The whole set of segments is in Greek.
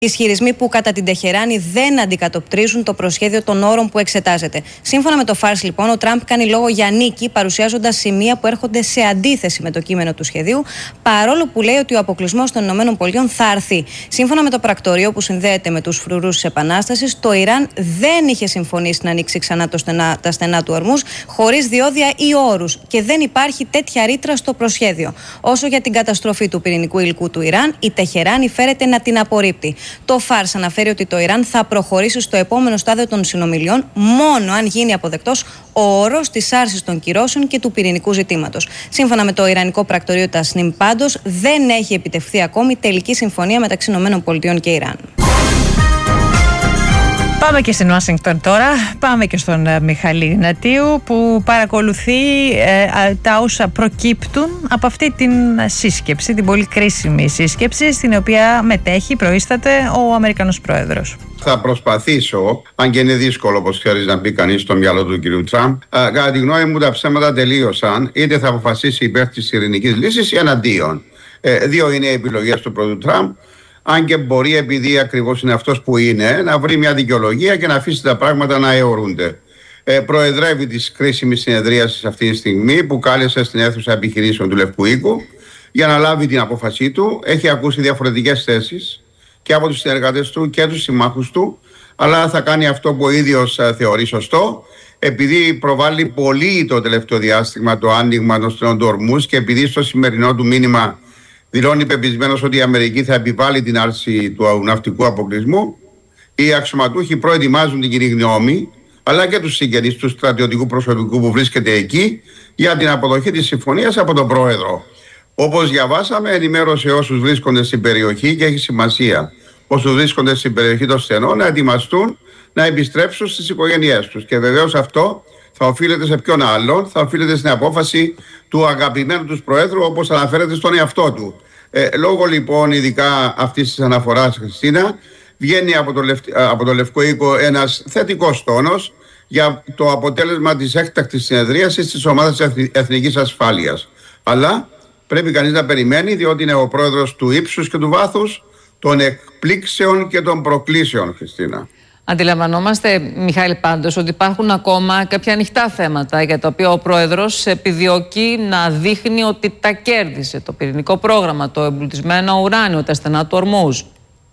Ισχυρισμοί που κατά την Τεχεράνη δεν αντικατοπτρίζουν το προσχέδιο των όρων που εξετάζεται. Σύμφωνα με το Φάρς, λοιπόν, ο Τραμπ κάνει λόγο για νίκη, παρουσιάζοντας σημεία που έρχονται σε αντίθεση με το κείμενο του σχεδίου, παρόλο που λέει ότι ο αποκλεισμός των ΗΠΑ θα αρθεί. Σύμφωνα με το πρακτορείο που συνδέεται με τους φρουρούς της Επανάστασης, το Ιράν δεν είχε συμφωνήσει να ανοίξει ξανά τα στενά του Ορμούζ χωρίς διόδια ή όρους και δεν υπάρχει τέτοια ρήτρα στο προσχέδιο. Όσο για την καταστροφή του πυρηνικού υλικού του Ιράν, η Τεχεράνη φέρεται να την απορρίπτει. Το Φάρς αναφέρει ότι το Ιράν θα προχωρήσει στο επόμενο στάδιο των συνομιλιών μόνο αν γίνει αποδεκτός ο όρος της άρσης των κυρώσεων και του πυρηνικού ζητήματος. Σύμφωνα με το Ιρανικό πρακτορείο Τασνίμ, πάντως, δεν έχει επιτευχθεί ακόμη τελική συμφωνία μεταξύ ΗΠΑ και Ιράν. Πάμε και στην Ουάσιγκτον τώρα. Πάμε και στον Μιχάλη Γνατίου που παρακολουθεί τα όσα προκύπτουν από αυτή την σύσκεψη, την πολύ κρίσιμη σύσκεψη στην οποία μετέχει, προείσταται ο Αμερικανός Πρόεδρος. Θα προσπαθήσω, αν και είναι δύσκολο όπως ξέρεις να μπει κανείς στο μυαλό του κ. Τραμπ, κατά τη γνώμη μου τα ψέματα τελείωσαν, είτε θα αποφασίσει υπέρ της ειρηνικής λύσης ή εναντίον. Δύο είναι οι επιλογές του πρώτου Τραμπ. Αν και μπορεί, επειδή ακριβώς είναι αυτός που είναι, να βρει μια δικαιολογία και να αφήσει τα πράγματα να αιωρούνται. Προεδρεύει της κρίσιμης συνεδρίασης αυτή τη στιγμή που κάλεσε στην αίθουσα επιχειρήσεων του Λευκού Οίκου για να λάβει την απόφασή του. Έχει ακούσει διαφορετικές θέσεις και από τους συνεργάτες του και τους συμμάχους του, αλλά θα κάνει αυτό που ο ίδιος θεωρεί σωστό. Επειδή προβάλλει πολύ το τελευταίο διάστημα το άνοιγμα των στενών του Ορμούζ και επειδή στο σημερινό του μήνυμα δηλώνει πεπισμένος ότι η Αμερική θα επιβάλλει την άρση του ναυτικού αποκλεισμού, οι αξιωματούχοι προετοιμάζουν την κοινή γνώμη, αλλά και τους συγγενείς του στρατιωτικού προσωπικού που βρίσκεται εκεί, για την αποδοχή της συμφωνίας από τον Πρόεδρο. Όπως διαβάσαμε, ενημέρωσε όσους βρίσκονται στην περιοχή και έχει σημασία όσους βρίσκονται στην περιοχή των στενών να ετοιμαστούν να επιστρέψουν στις οικογένειές τους. Και βεβαίως αυτό θα οφείλεται σε ποιον άλλον, θα οφείλεται στην απόφαση του αγαπημένου τους Προέδρου, όπως αναφέρεται στον εαυτό του. Λόγω λοιπόν ειδικά αυτής της αναφοράς, Χριστίνα, βγαίνει από το Λευκό Οίκο ένας θετικός τόνος για το αποτέλεσμα της έκτακτης συνεδρίασης της Ομάδας Εθνικής Ασφάλειας. Αλλά πρέπει κανείς να περιμένει, διότι είναι ο πρόεδρος του ύψους και του βάθους, των εκπλήξεων και των προκλήσεων, Χριστίνα. Αντιλαμβανόμαστε, Μιχάλη, πάντως, ότι υπάρχουν ακόμα κάποια ανοιχτά θέματα για τα οποία ο Πρόεδρος επιδιώκει να δείχνει ότι τα κέρδισε. Το πυρηνικό πρόγραμμα, το εμπλουτισμένο ουράνιο, τα στενά του Ορμούζ.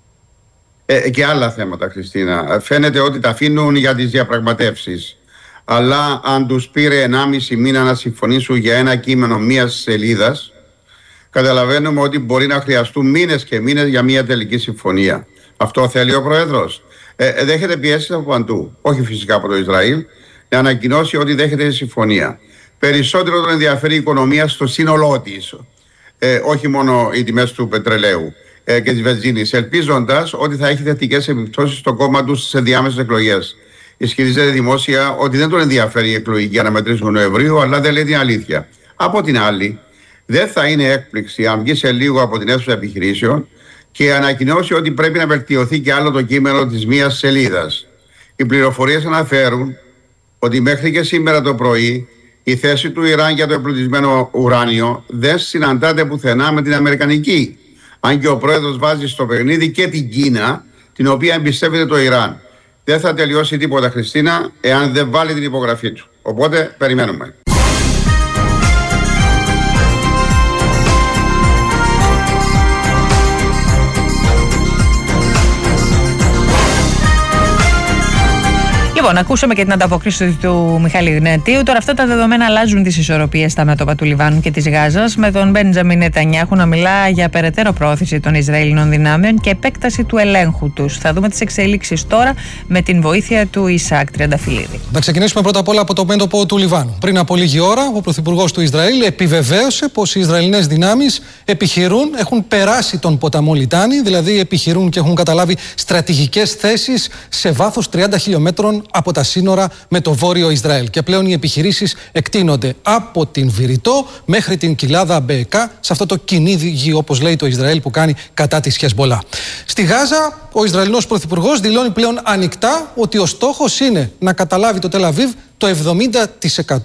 Και άλλα θέματα, Χριστίνα. Φαίνεται ότι τα αφήνουν για τις διαπραγματεύσεις. Αλλά αν τους πήρε 1,5 μήνα να συμφωνήσουν για ένα κείμενο μίας σελίδας, καταλαβαίνουμε ότι μπορεί να χρειαστούν μήνες και μήνες για μια τελική συμφωνία. Αυτό θέλει ο Πρόεδρος. Δέχεται πιέσεις από παντού, όχι φυσικά από το Ισραήλ, να ανακοινώσει ότι δέχεται συμφωνία. Περισσότερο τον ενδιαφέρει η οικονομία στο σύνολό της, όχι μόνο οι τιμές του πετρελαίου και της βενζίνης, ελπίζοντας ότι θα έχει θετικές επιπτώσεις στο κόμμα του στις ενδιάμεσες εκλογές. Ισχυρίζεται δημόσια ότι δεν τον ενδιαφέρει η εκλογική αναμετρήση του Νοεμβρίου, αλλά δεν λέει την αλήθεια. Από την άλλη, δεν θα είναι έκπληξη αν βγει σε λίγο από την αίθουσα επιχειρήσεων και ανακοινώσει ότι πρέπει να βελτιωθεί και άλλο το κείμενο της μίας σελίδας. Οι πληροφορίες αναφέρουν ότι μέχρι και σήμερα το πρωί η θέση του Ιράν για το εμπλουτισμένο ουράνιο δεν συναντάται πουθενά με την αμερικανική. Αν και ο πρόεδρος βάζει στο παιχνίδι και την Κίνα, την οποία εμπιστεύεται το Ιράν. Δεν θα τελειώσει τίποτα, Χριστίνα, εάν δεν βάλει την υπογραφή του. Οπότε περιμένουμε. Λοιπόν, ακούσαμε και την ανταποκρίση του Μιχάλη Γνατίου. Τώρα αυτά τα δεδομένα αλλάζουν τις ισορροπίες στα μέτωπα του Λιβάνου και της Γάζας, με τον Μπέντζαμιν Νετανιάχου να μιλά για περαιτέρω πρόθεση των Ισραηλινών δυνάμεων και επέκταση του ελέγχου τους. Θα δούμε τις εξελίξεις τώρα με την βοήθεια του Ισαάκ Τριανταφυλλίδη. Να ξεκινήσουμε πρώτα απ' όλα από το μέτωπο του Λιβάνου. Πριν από λίγη ώρα, ο πρωθυπουργός του Ισραήλ επιβεβαίωσε πως οι Ισραηλινές δυνάμεις επιχειρούν, έχουν περάσει τον ποταμό Λιτάνη, δηλαδή επιχειρούν και έχουν καταλάβει στρατηγικές θέσεις σε βάθος 30 χιλιόμετρων από τα σύνορα με το βόρειο Ισραήλ. Και πλέον οι επιχειρήσεις εκτείνονται από την Βηρητό μέχρι την κοιλάδα Μπεεκά, σε αυτό το κυνήγι, όπως λέει το Ισραήλ, που κάνει κατά της Χεσμολά. Στη Γάζα, ο Ισραηλινός πρωθυπουργός δηλώνει πλέον ανοιχτά ότι ο στόχος είναι να καταλάβει το Τελ Αβίβ το 70%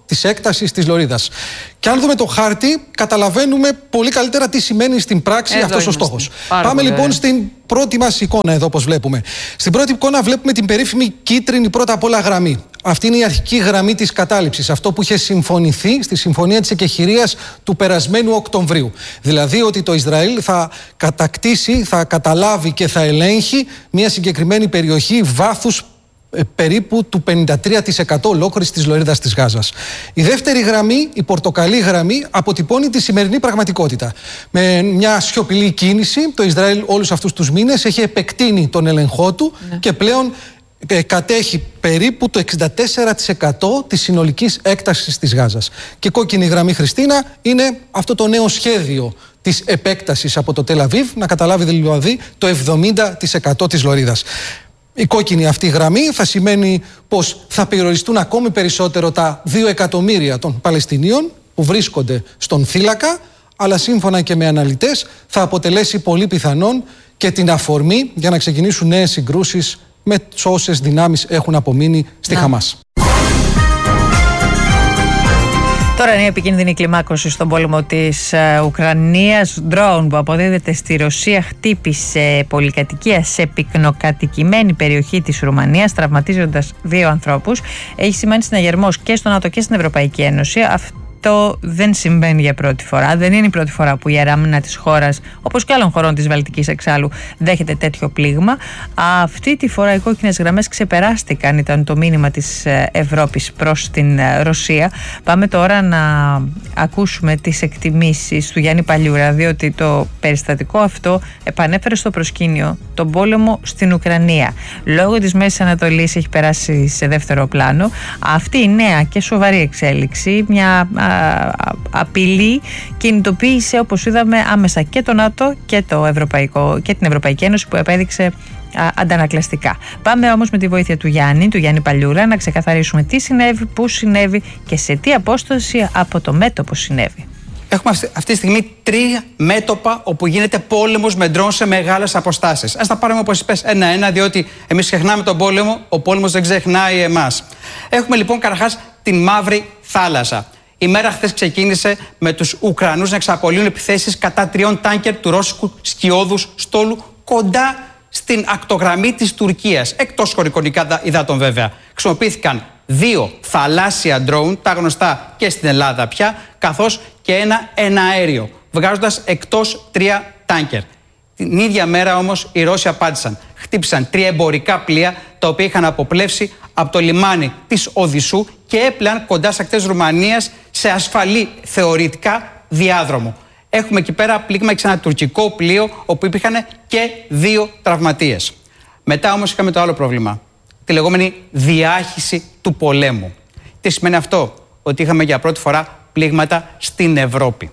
της έκτασης της λωρίδας. Και αν δούμε το χάρτη, καταλαβαίνουμε πολύ καλύτερα τι σημαίνει στην πράξη αυτός ο στόχος. Πάμε λοιπόν στην πρώτη μας εικόνα εδώ, όπως βλέπουμε. Στην πρώτη εικόνα βλέπουμε την περίφημη κίτρινη πρώτα απ' όλα γραμμή. Αυτή είναι η αρχική γραμμή της κατάληψης. Αυτό που είχε συμφωνηθεί στη Συμφωνία της Εκεχηρίας του περασμένου Οκτωβρίου. Δηλαδή ότι το Ισραήλ θα κατακτήσει, θα καταλάβει και θα ελέγχει μια συγκεκριμένη περιοχή βάθους περίπου του 53% ολόκληρης της λωρίδας της Γάζας. Η δεύτερη γραμμή, η πορτοκαλί γραμμή, αποτυπώνει τη σημερινή πραγματικότητα. Με μια σιωπηλή κίνηση, το Ισραήλ όλους αυτούς τους μήνες έχει επεκτείνει τον έλεγχό του και πλέον κατέχει περίπου το 64% της συνολικής έκτασης της Γάζας. Και κόκκινη γραμμή, Χριστίνα, είναι αυτό το νέο σχέδιο της επέκτασης από το Τελ Αβίβ, να καταλάβει δηλαδή το 70% της λωρίδας. Η κόκκινη αυτή γραμμή θα σημαίνει πως θα περιοριστούν ακόμη περισσότερο τα 2 εκατομμύρια των Παλαιστινίων που βρίσκονται στον θύλακα, αλλά σύμφωνα και με αναλυτές θα αποτελέσει πολύ πιθανόν και την αφορμή για να ξεκινήσουν νέες συγκρούσεις με όσες δυνάμεις έχουν απομείνει στη Χαμάς. Τώρα είναι η επικίνδυνη κλιμάκωση στον πόλεμο της Ουκρανίας. Ντρόουν που αποδίδεται στη Ρωσία χτύπησε πολυκατοικία σε πυκνοκατοικημένη περιοχή της Ρουμανίας, τραυματίζοντας 2 ανθρώπους. Έχει σημαίνει συναγερμός και στο ΝΑΤΟ και στην Ευρωπαϊκή Ένωση. Αυτό δεν συμβαίνει για πρώτη φορά. Δεν είναι η πρώτη φορά που η αεράμινα της χώρας, όπως και άλλων χωρών της Βαλτικής εξάλλου, δέχεται τέτοιο πλήγμα. Αυτή τη φορά οι κόκκινες γραμμές ξεπεράστηκαν, ήταν το μήνυμα της Ευρώπης προς την Ρωσία. Πάμε τώρα να ακούσουμε τις εκτιμήσεις του Γιάννη Παλιούρα, διότι το περιστατικό αυτό επανέφερε στο προσκήνιο τον πόλεμο στην Ουκρανία. Λόγω της Μέσης Ανατολής έχει περάσει σε δεύτερο πλάνο. Αυτή η νέα και σοβαρή εξέλιξη, μια απειλή, κινητοποίησε, όπως είδαμε, άμεσα και το ΝΑΤΟ και την Ευρωπαϊκή Ένωση, που επέδειξε αντανακλαστικά. Πάμε όμως με τη βοήθεια του Γιάννη Παλιούρα, να ξεκαθαρίσουμε τι συνέβη, πού συνέβη και σε τι απόσταση από το μέτωπο συνέβη. Έχουμε αυτή τη στιγμή 3 μέτωπα όπου γίνεται πόλεμος με ντρόουν σε μεγάλες αποστάσεις. Ας τα πάρουμε, όπως είπες, ένα-ένα, διότι εμείς ξεχνάμε τον πόλεμο, ο πόλεμος δεν ξεχνάει εμάς. Έχουμε λοιπόν καταρχάς την Μαύρη Θάλασσα. Η μέρα χθες ξεκίνησε με τους Ουκρανούς να εξαπολύουν επιθέσεις κατά 3 τάνκερ του ρώσικου σκιώδους στόλου κοντά στην ακτογραμμή της Τουρκίας, εκτός χωρικονικά υδάτων βέβαια. Χρησιμοποιήθηκαν 2 θαλάσσια ντρόουν, τα γνωστά και στην Ελλάδα πια, καθώς και ένα εναέριο, βγάζοντας εκτός 3 τάνκερ. Την ίδια μέρα όμως οι Ρώσοι απάντησαν. Χτύπησαν 3 εμπορικά πλοία, τα οποία είχαν αποπλέψει από το λιμάνι της Οδυσσού και έπλεαν κοντά στις ακτές Ρουμανίας σε ασφαλή θεωρητικά διάδρομο. Έχουμε εκεί πέρα πλήγμα σε ένα τουρκικό πλοίο, όπου υπήρχαν και 2 τραυματίες. Μετά όμως είχαμε το άλλο πρόβλημα, τη λεγόμενη διάχυση του πολέμου. Τι σημαίνει αυτό? Ότι είχαμε για πρώτη φορά πλήγματα στην Ευρώπη.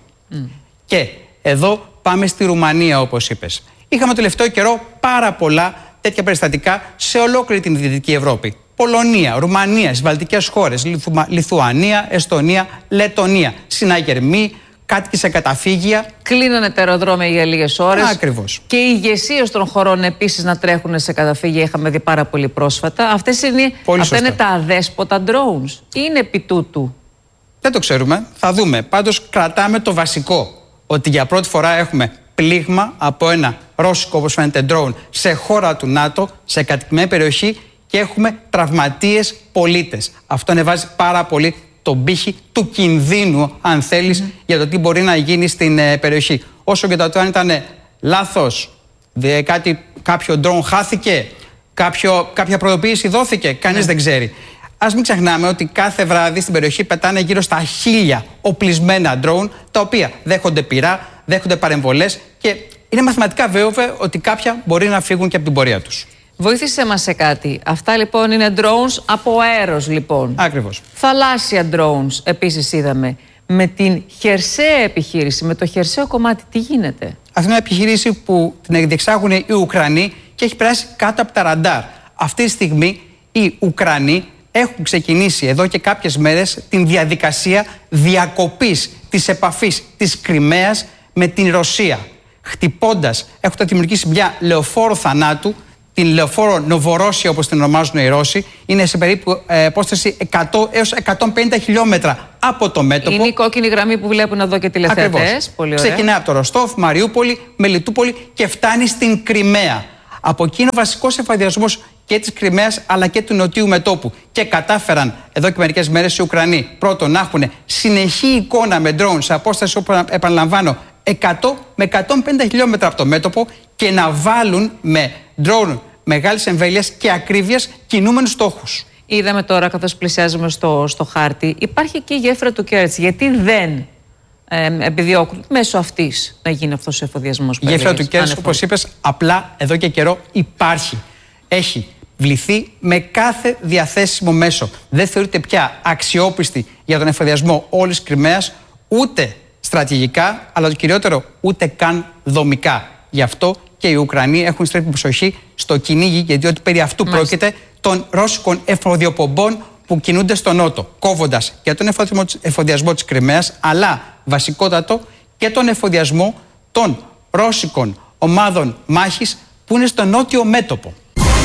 Και εδώ πάμε στη Ρουμανία, όπως είπες. Είχαμε το τελευταίο καιρό πάρα πολλά τέτοια περιστατικά σε ολόκληρη την Δυτική Ευρώπη. Πολωνία, Ρουμανία, στις Βαλτικές χώρες, Λιθουανία, Εστονία, Λετονία, συναγερμοί, κάτοικοι σε καταφύγια. Κλείνανε τα αεροδρόμια για λίγες ώρες. Ακριβώς. Και οι ηγεσίες των χωρών επίσης να τρέχουν σε καταφύγια, είχαμε δει πάρα πολύ πρόσφατα. Αυτά είναι τα αδέσποτα drones ή είναι επί τούτου? Δεν το ξέρουμε, θα δούμε. Πάντως κρατάμε το βασικό, ότι για πρώτη φορά έχουμε πλήγμα από ένα ρώσικο, όπως φαίνεται, drone σε χώρα του ΝΑΤΟ, σε κατοικημένη περιοχή, και έχουμε τραυματίες πολίτες. Αυτό ανεβάζει πάρα πολύ τον πύχη του κινδύνου, αν θέλεις, για το τι μπορεί να γίνει στην περιοχή. Όσο και το αν ήταν λάθος, κάποιο drone χάθηκε, κάποια προειδοποίηση δόθηκε, κανείς δεν ξέρει. Ας μην ξεχνάμε ότι κάθε βράδυ στην περιοχή πετάνε γύρω στα 1000 οπλισμένα drone, τα οποία δέχονται πυρά, δέχονται παρεμβολές και είναι μαθηματικά βέβαιο ότι κάποια μπορεί να φύγουν και από την πορεία τους. Βοήθησε μας σε κάτι. Αυτά λοιπόν είναι drones από αέρος λοιπόν. Ακριβώς. Θαλάσσια drones επίσης είδαμε. Με την χερσαία επιχείρηση, με το χερσαίο κομμάτι, τι γίνεται? Αυτή είναι μια επιχείρηση που την διεξάγουν οι Ουκρανοί και έχει περάσει κάτω από τα ραντάρ. Αυτή τη στιγμή οι Ουκρανοί έχουν ξεκινήσει εδώ και κάποιες μέρες την διαδικασία διακοπής της επαφής της Κριμαίας με την Ρωσία. Χτυπώντας, έχουν δημιουργήσει μια λεωφόρο θανάτου την λεωφόρο Νοβορόσια, όπως την ονομάζουν οι Ρώσοι, είναι σε περίπου απόσταση 100 έως 150 χιλιόμετρα από το μέτωπο. Είναι η κόκκινη γραμμή που βλέπουν εδώ και τηλεθεατές. Πολύ ωραία. Ξεκινάει από το Ροστόφ, Μαριούπολη, Μελιτούπολη και φτάνει στην Κριμαία. Από εκεί είναι ο βασικός εφοδιασμός και της Κριμαίας αλλά και του νοτιού μετώπου. Και κατάφεραν εδώ και μερικές μέρες οι Ουκρανοί πρώτον να έχουν συνεχή εικόνα με ντρόουν σε απόσταση, όπου επαναλαμβάνω, 100 με 150 χιλιόμετρα από το μέτωπο και να βάλουν με ντρόουν μεγάλης εμβέλειας και ακρίβειας κινούμενους στόχους. Είδαμε τώρα, καθώς πλησιάζουμε στο χάρτη, υπάρχει και η γέφυρα του Κέρτς. Γιατί δεν επιδιώκουν μέσω αυτής να γίνει αυτός ο εφοδιασμός? Η γέφυρα του Κέρτς, όπως είπες, απλά εδώ και καιρό υπάρχει. Έχει βληθεί με κάθε διαθέσιμο μέσο. Δεν θεωρείται πια αξιόπιστη για τον εφοδιασμό όλης της Κριμαίας, ούτε στρατηγικά, αλλά το κυριότερο ούτε καν δομικά. Γι' αυτό και οι Ουκρανοί έχουν στρέψει προσοχή στο κυνήγι, γιατί περί αυτού πρόκειται, των ρώσικων εφοδιοπομπών που κινούνται στο νότο, κόβοντας και τον εφοδιασμό της Κριμαίας, αλλά βασικότατο και τον εφοδιασμό των ρώσικων ομάδων μάχης που είναι στο νότιο μέτωπο.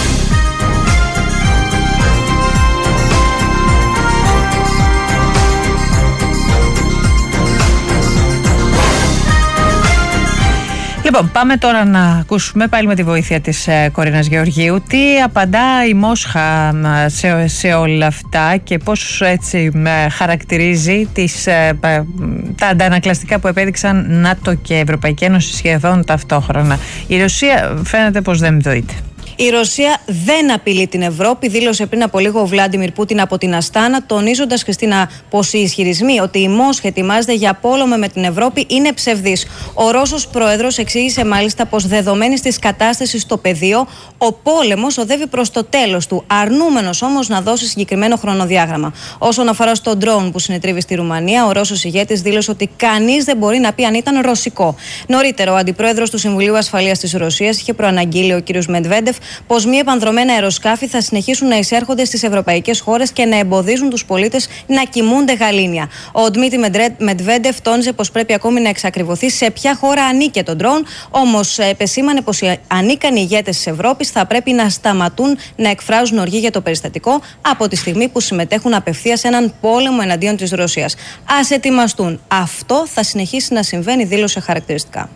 Λοιπόν, πάμε τώρα να ακούσουμε πάλι με τη βοήθεια της Κορίνας Γεωργίου τι απαντά η Μόσχα σε όλα αυτά και πώς έτσι χαρακτηρίζει τα αντανακλαστικά που επέδειξαν ΝΑΤΟ και Ευρωπαϊκή Ένωση σχεδόν ταυτόχρονα. Η Ρωσία φαίνεται πως δεν δοείται. Η Ρωσία δεν απειλεί την Ευρώπη, δήλωσε πριν από λίγο ο Βλάντιμιρ Πούτιν από την Αστάνα, τονίζοντας, Χριστίνα, πως οι ισχυρισμοί ότι η Μόσχα ετοιμάζεται για πόλεμο με την Ευρώπη είναι ψευδείς. Ο Ρώσος πρόεδρος εξήγησε μάλιστα πως δεδομένης της κατάστασης στο πεδίο, ο πόλεμος οδεύει προς το τέλος του, αρνούμενος όμως να δώσει συγκεκριμένο χρονοδιάγραμμα. Όσον αφορά στο ντρόουν που συνετρίβει στη Ρουμανία, ο Ρώσος ηγέτης δήλωσε ότι κανείς δεν μπορεί να πει αν ήταν ρωσικό. Νωρίτερα, ο αντιπρόεδρος του Συμβουλίου Ασφαλείας της Ρωσίας είχε προαναγγείλει, ο κ. Μεντβέντεφ, πως μη επανδρωμένα αεροσκάφη θα συνεχίσουν να εισέρχονται στις ευρωπαϊκές χώρες και να εμποδίζουν τους πολίτες να κοιμούνται γαλήνια. Ο Ντμίτρι Μεντβέντεφ τόνιζε πως πρέπει ακόμη να εξακριβωθεί σε ποια χώρα ανήκε το ντρόουν, όμως επεσήμανε πως οι ανίκανοι ηγέτες της Ευρώπης θα πρέπει να σταματούν να εκφράζουν οργή για το περιστατικό από τη στιγμή που συμμετέχουν απευθείας σε έναν πόλεμο εναντίον της Ρωσίας. Ας ετοιμαστούν. Αυτό θα συνεχίσει να συμβαίνει, δήλωσε χαρακτηριστικά.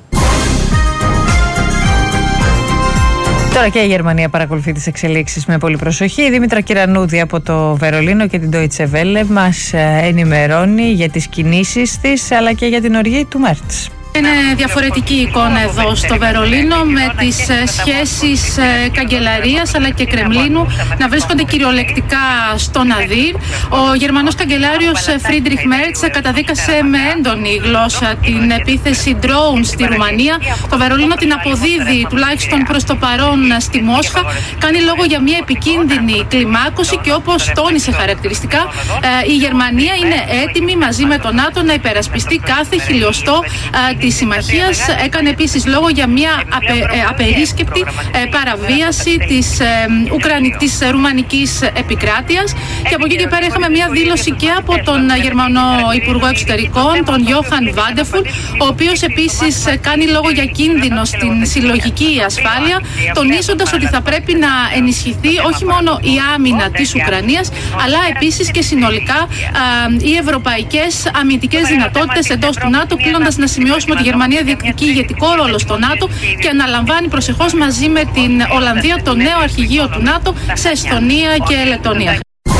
Τώρα και η Γερμανία παρακολουθεί τις εξελίξεις με πολύ προσοχή. Η Δήμητρα Κυρανούδη από το Βερολίνο και την Deutsche Welle μας ενημερώνει για τις κινήσεις της αλλά και για την οργή του Μέρτς. Είναι διαφορετική εικόνα εδώ στο Βερολίνο με τις σχέσεις καγκελαρίας αλλά και Κρεμλίνου να βρίσκονται κυριολεκτικά στο ναδύρ. Ο Γερμανός καγκελάριος Φρίντριχ Μέρτς καταδίκασε με έντονη γλώσσα την επίθεση drone στη Ρουμανία. Το Βερολίνο την αποδίδει τουλάχιστον προς το παρόν στη Μόσχα. Κάνει λόγο για μια επικίνδυνη κλιμάκωση και όπως τόνισε χαρακτηριστικά, η Γερμανία είναι έτοιμη μαζί με τον ΝΑΤΟ να υπερασπιστεί κάθε χιλιοστό της συμμαχίας. Έκανε επίσης λόγο για μια απερίσκεπτη παραβίαση της ρουμανικής επικράτειας και από εκεί και πέρα είχαμε μια δήλωση και από τον Γερμανό Υπουργό Εξωτερικών, τον Γιόχαν Βάντεφουλ, ο οποίος επίσης κάνει λόγο για κίνδυνο στην συλλογική ασφάλεια, τονίζοντας ότι θα πρέπει να ενισχυθεί όχι μόνο η άμυνα της Ουκρανίας, αλλά επίσης και συνολικά οι ευρωπαϊκές αμυντικές δυνατότητες εντός του ΝΑΤΟ, κλείνοντας να σημειώσουμε ότι η Γερμανία διεκδικεί ηγετικό ρόλο στο ΝΑΤΟ και αναλαμβάνει προσεχώς μαζί με την Ολλανδία το νέο αρχηγείο του ΝΑΤΟ σε Εσθονία και Λετονία.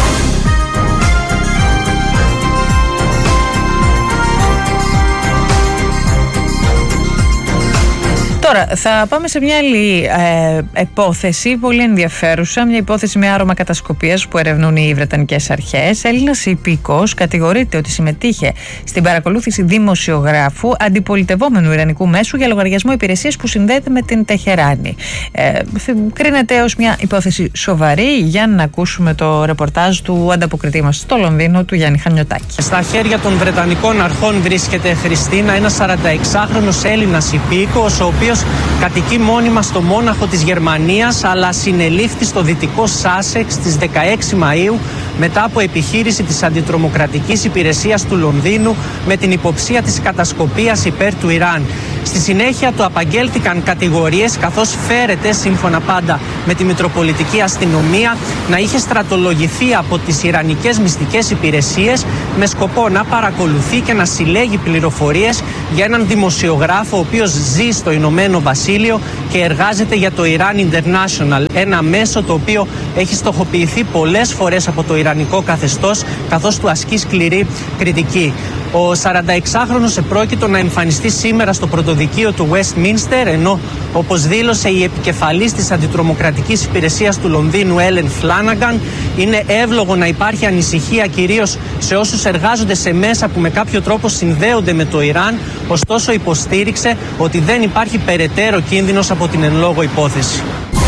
Τώρα θα πάμε σε μια άλλη υπόθεση πολύ ενδιαφέρουσα, μια υπόθεση με άρωμα κατασκοπίας που ερευνούν οι βρετανικές αρχές. Έλληνας υπήκος κατηγορείται ότι συμμετείχε στην παρακολούθηση δημοσιογράφου αντιπολιτευόμενου ιρανικού μέσου για λογαριασμό υπηρεσίας που συνδέεται με την Τεχεράνη. Κρίνεται ως μια υπόθεση σοβαρή. Για να ακούσουμε το ρεπορτάζ του ανταποκριτή μας στο Λονδίνο, του Γιάννη Χανιωτάκη. Στα χέρια των βρετανικών αρχών βρίσκεται, Χριστίνα, ένας 46χρονος Έλληνας υπήκος, ο οποίος κατοικεί μόνιμα στο Μόναχο της Γερμανίας, αλλά συνελήφθη στο δυτικό Σάσεξ στις 16 Μαΐου μετά από επιχείρηση της αντιτρομοκρατικής υπηρεσίας του Λονδίνου με την υποψία της κατασκοπίας υπέρ του Ιράν. Στη συνέχεια του απαγγέλθηκαν κατηγορίες, καθώς φέρεται, σύμφωνα πάντα με τη Μητροπολιτική Αστυνομία να είχε στρατολογηθεί από τις Ιρανικές μυστικές υπηρεσίες με σκοπό να παρακολουθεί και να συλλέγει πληροφορίες για έναν δημοσιογράφο ο οποίος ζει στο Ηνωμένο Βασίλειο και εργάζεται για το Iran International, ένα μέσο το οποίο έχει στοχοποιηθεί πολλές φορές από το ιρανικό καθεστώς, καθώς του ασκεί σκληρή κριτική. Ο 46χρονος επρόκειτο να εμφανιστεί σήμερα στο πρωτοδικείο του Westminster, ενώ όπως δήλωσε η επικεφαλής της αντιτρομοκρατικής υπηρεσίας του Λονδίνου, Έλεν Φλάναγκαν, είναι εύλογο να υπάρχει ανησυχία κυρίως σε όσους εργάζονται σε μέσα που με κάποιο τρόπο συνδέονται με το Ιράν, ωστόσο υποστήριξε ότι δεν υπάρχει περαιτέρω κίνδυνος από την εν λόγω υπόθεση.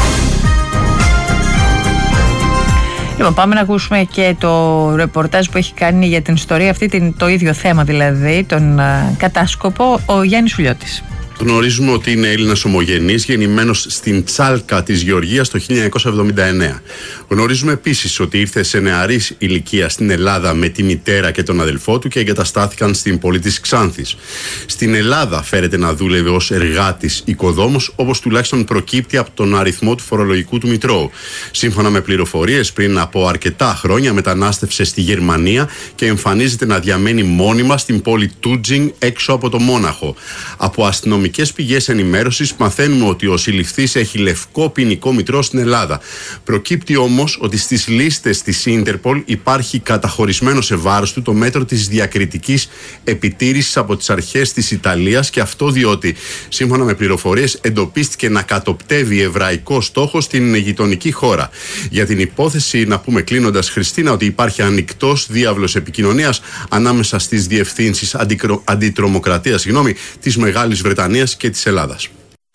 Λοιπόν, πάμε να ακούσουμε και το ρεπορτάζ που έχει κάνει για την ιστορία αυτή, το ίδιο θέμα δηλαδή, τον κατάσκοπο, ο Γιάννης Σουλιώτης. Γνωρίζουμε ότι είναι Έλληνας ομογενής, γεννημένος στην Τσάλκα της Γεωργίας το 1979. Γνωρίζουμε επίσης ότι ήρθε σε νεαρής ηλικία στην Ελλάδα με τη μητέρα και τον αδελφό του και εγκαταστάθηκαν στην πόλη της Ξάνθης. Στην Ελλάδα φέρεται να δούλευε ως εργάτης οικοδόμος, όπως τουλάχιστον προκύπτει από τον αριθμό του φορολογικού του μητρώου. Σύμφωνα με πληροφορίες, πριν από αρκετά χρόνια μετανάστευσε στη Γερμανία και εμφανίζεται να διαμένει μόνιμα στην πόλη Τούτζινγκ έξω από το Μόναχο. Από αστυνομικές πηγές ενημέρωσης μαθαίνουμε ότι ο συλληφθής έχει λευκό ποινικό μητρό στην Ελλάδα. Προκύπτει όμως ότι στις λίστες της Ίντερπολ υπάρχει καταχωρισμένο σε βάρος του το μέτρο της διακριτικής επιτήρησης από τις αρχές της Ιταλίας, και αυτό διότι, σύμφωνα με πληροφορίες, εντοπίστηκε να κατοπτεύει εβραϊκό στόχο στην γειτονική χώρα. Για την υπόθεση, να πούμε κλείνοντας, Χριστίνα, ότι υπάρχει ανοιχτός διάβλος επικοινωνίας ανάμεσα στις διευθύνσεις αντιτρομοκρατίας της Μεγάλης Βρετανίας και της Ελλάδας.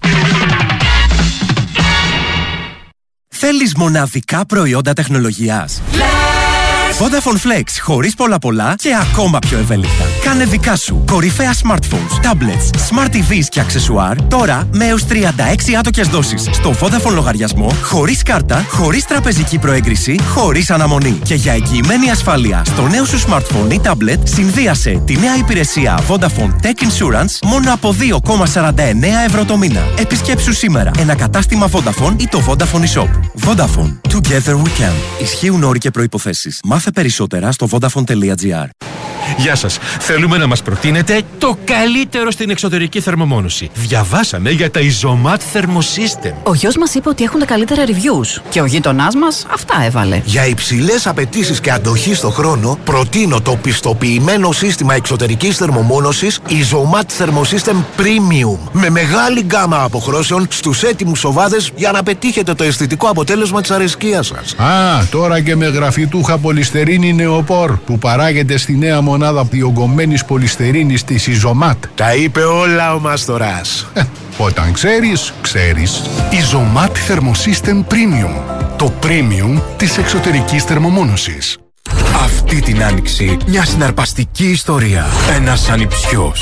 Θέλεις μοναδικά προϊόντα τεχνολογίας? Vodafone Flex, χωρίς πολλά και ακόμα πιο ευέλικτα. Κάνε δικά σου κορυφαία smartphones, tablets, smart TVs και αξεσουάρ τώρα με έως 36 άτοκες δόσεις στο Vodafone λογαριασμό, χωρίς κάρτα, χωρίς τραπεζική προέγκριση, χωρίς αναμονή. Και για εγγυημένη ασφάλεια στο νέο σου smartphone ή tablet, συνδύασε τη νέα υπηρεσία Vodafone Tech Insurance μόνο από 2,49 ευρώ το μήνα. Επισκέψου σήμερα ένα κατάστημα Vodafone ή το Vodafone eShop. Vodafone. Together we can. Ισχύουν όροι και προϋποθέσεις. Μάθε περισσότερα στο vodafone.gr. Γεια σας. Θέλουμε να μας προτείνετε το καλύτερο στην εξωτερική θερμομόνωση. Διαβάσαμε για τα Isomat Thermosystem. Ο γιος μας είπε ότι έχουν τα καλύτερα reviews και ο γείτονάς μας αυτά έβαλε. Για υψηλές απαιτήσεις και αντοχή στο χρόνο, προτείνω το πιστοποιημένο σύστημα εξωτερικής θερμομόνωσης Isomat Thermosystem Premium. Με μεγάλη γκάμα αποχρώσεων στους έτοιμους σοβάδες για να πετύχετε το αισθητικό αποτέλεσμα της αρεσκίας σας. Τώρα και με γραφιτούχα πολυστερίνη νεοπόρ που παράγεται στη νέα μονάδα διογκωμένης πολυστερίνης της Isomat. Τα είπε όλα ο Μάστορας. Όταν ξέρεις, ξέρεις. Isomat Thermosystem Premium. Το premium της εξωτερικής θερμομόνωσης. Αυτή την άνοιξη μια συναρπαστική ιστορία. Ένας ανιψιός.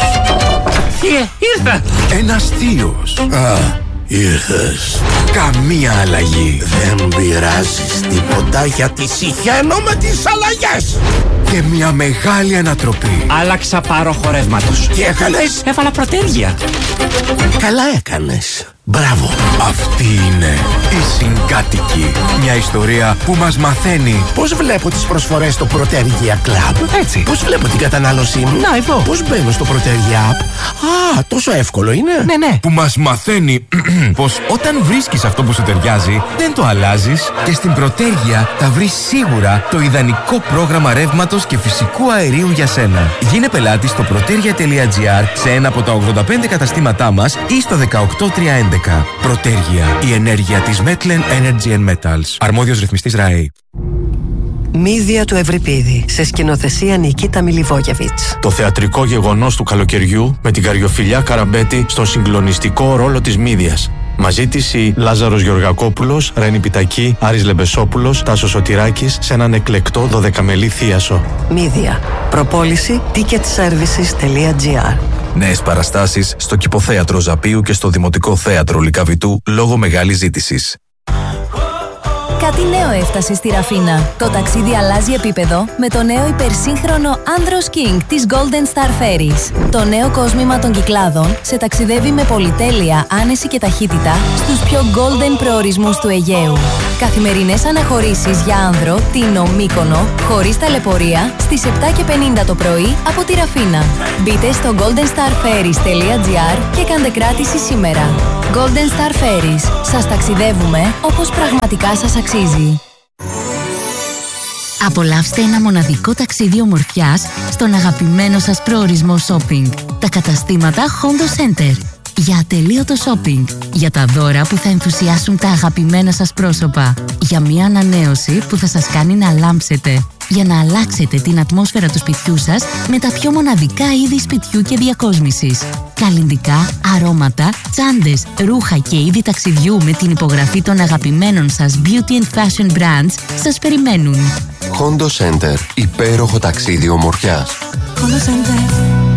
Ήρθα! Ένας θείος. Ήρθες. Καμία αλλαγή. Δεν πειράζεις τίποτα γιατί συχαίνω με τις αλλαγές. Και μια μεγάλη ανατροπή. Άλλαξα πάροχο ρεύματος. Τι έκανες? Έβαλα προτέρια. Καλά έκανες. Μπράβο. Αυτή είναι η Συγκάτοικη. Μια ιστορία που μας μαθαίνει πώς βλέπω τις προσφορές στο Protergia Club. Έτσι. Πώς βλέπω την κατανάλωσή μου. Να, εδώ. Πώς μπαίνω στο Protergia App. Τόσο εύκολο είναι. Ναι. Που μας μαθαίνει πως όταν βρίσκεις αυτό που σου ταιριάζει, δεν το αλλάζεις και στην Protergia θα βρεις σίγουρα το ιδανικό πρόγραμμα ρεύματος και φυσικού αερίου για σένα. Γίνε πελάτης στο protergia.gr σε ένα από τα 85 καταστήματά μας ή στο 18311. Protergia, η ενέργεια της Metlen Energy and Metals. Αρμόδιος ρυθμιστής ΡΑΕ. Μύδια του Ευρυπίδη, σε σκηνοθεσία Νικίτα Μιλιβόγεβιτς. Το θεατρικό γεγονός του καλοκαιριού με την Καριοφιλιά Καραμπέτη στον συγκλονιστικό ρόλο της Μύδιας. Μαζί της η Λάζαρος Γεωργακόπουλος, Ρένη Πιτακή, Άρης Λεμπεσόπουλος, Τάσος Σωτηράκης σε έναν εκλεκτό 12μελή θίασο. Μύδια. Προπόληση ticketservices.gr. Νέες παραστάσεις στο Κηποθέατρο Ζαπίου και στο Δημοτικό Θέατρο Λυκαβητού λόγω μεγάλης ζήτησης. Κάτι νέο έφτασε στη Ραφίνα. Το ταξίδι αλλάζει επίπεδο με το νέο υπερσύγχρονο Andros King της Golden Star Ferries. Το νέο κόσμημα των Κυκλάδων σε ταξιδεύει με πολυτέλεια, άνεση και ταχύτητα στους πιο golden προορισμούς του Αιγαίου. Καθημερινές αναχωρήσεις για άνδρο, Τίνο, Μύκονο, χωρίς ταλαιπωρία, στις 7:50 το πρωί από τη Ραφίνα. Μπείτε στο goldenstarferries.gr και κάντε κράτηση σήμερα. Golden Star Ferries. Σας ταξιδεύουμε όπως πραγματικά σας αξίζει. Απολαύστε ένα μοναδικό ταξίδι ομορφιάς στον αγαπημένο σας προορισμό shopping. Τα καταστήματα Hondo Center. Για ατελείωτο shopping. Για τα δώρα που θα ενθουσιάσουν τα αγαπημένα σας πρόσωπα. Για μια ανανέωση που θα σας κάνει να λάμψετε. Για να αλλάξετε την ατμόσφαιρα του σπιτιού σας με τα πιο μοναδικά είδη σπιτιού και διακόσμησης. Καλλυντικά, αρώματα, τσάντες, ρούχα και είδη ταξιδιού με την υπογραφή των αγαπημένων σας beauty and fashion brands σας περιμένουν. Hondo Center. Υπέροχο ταξίδι ομορφιάς. Hondo Center.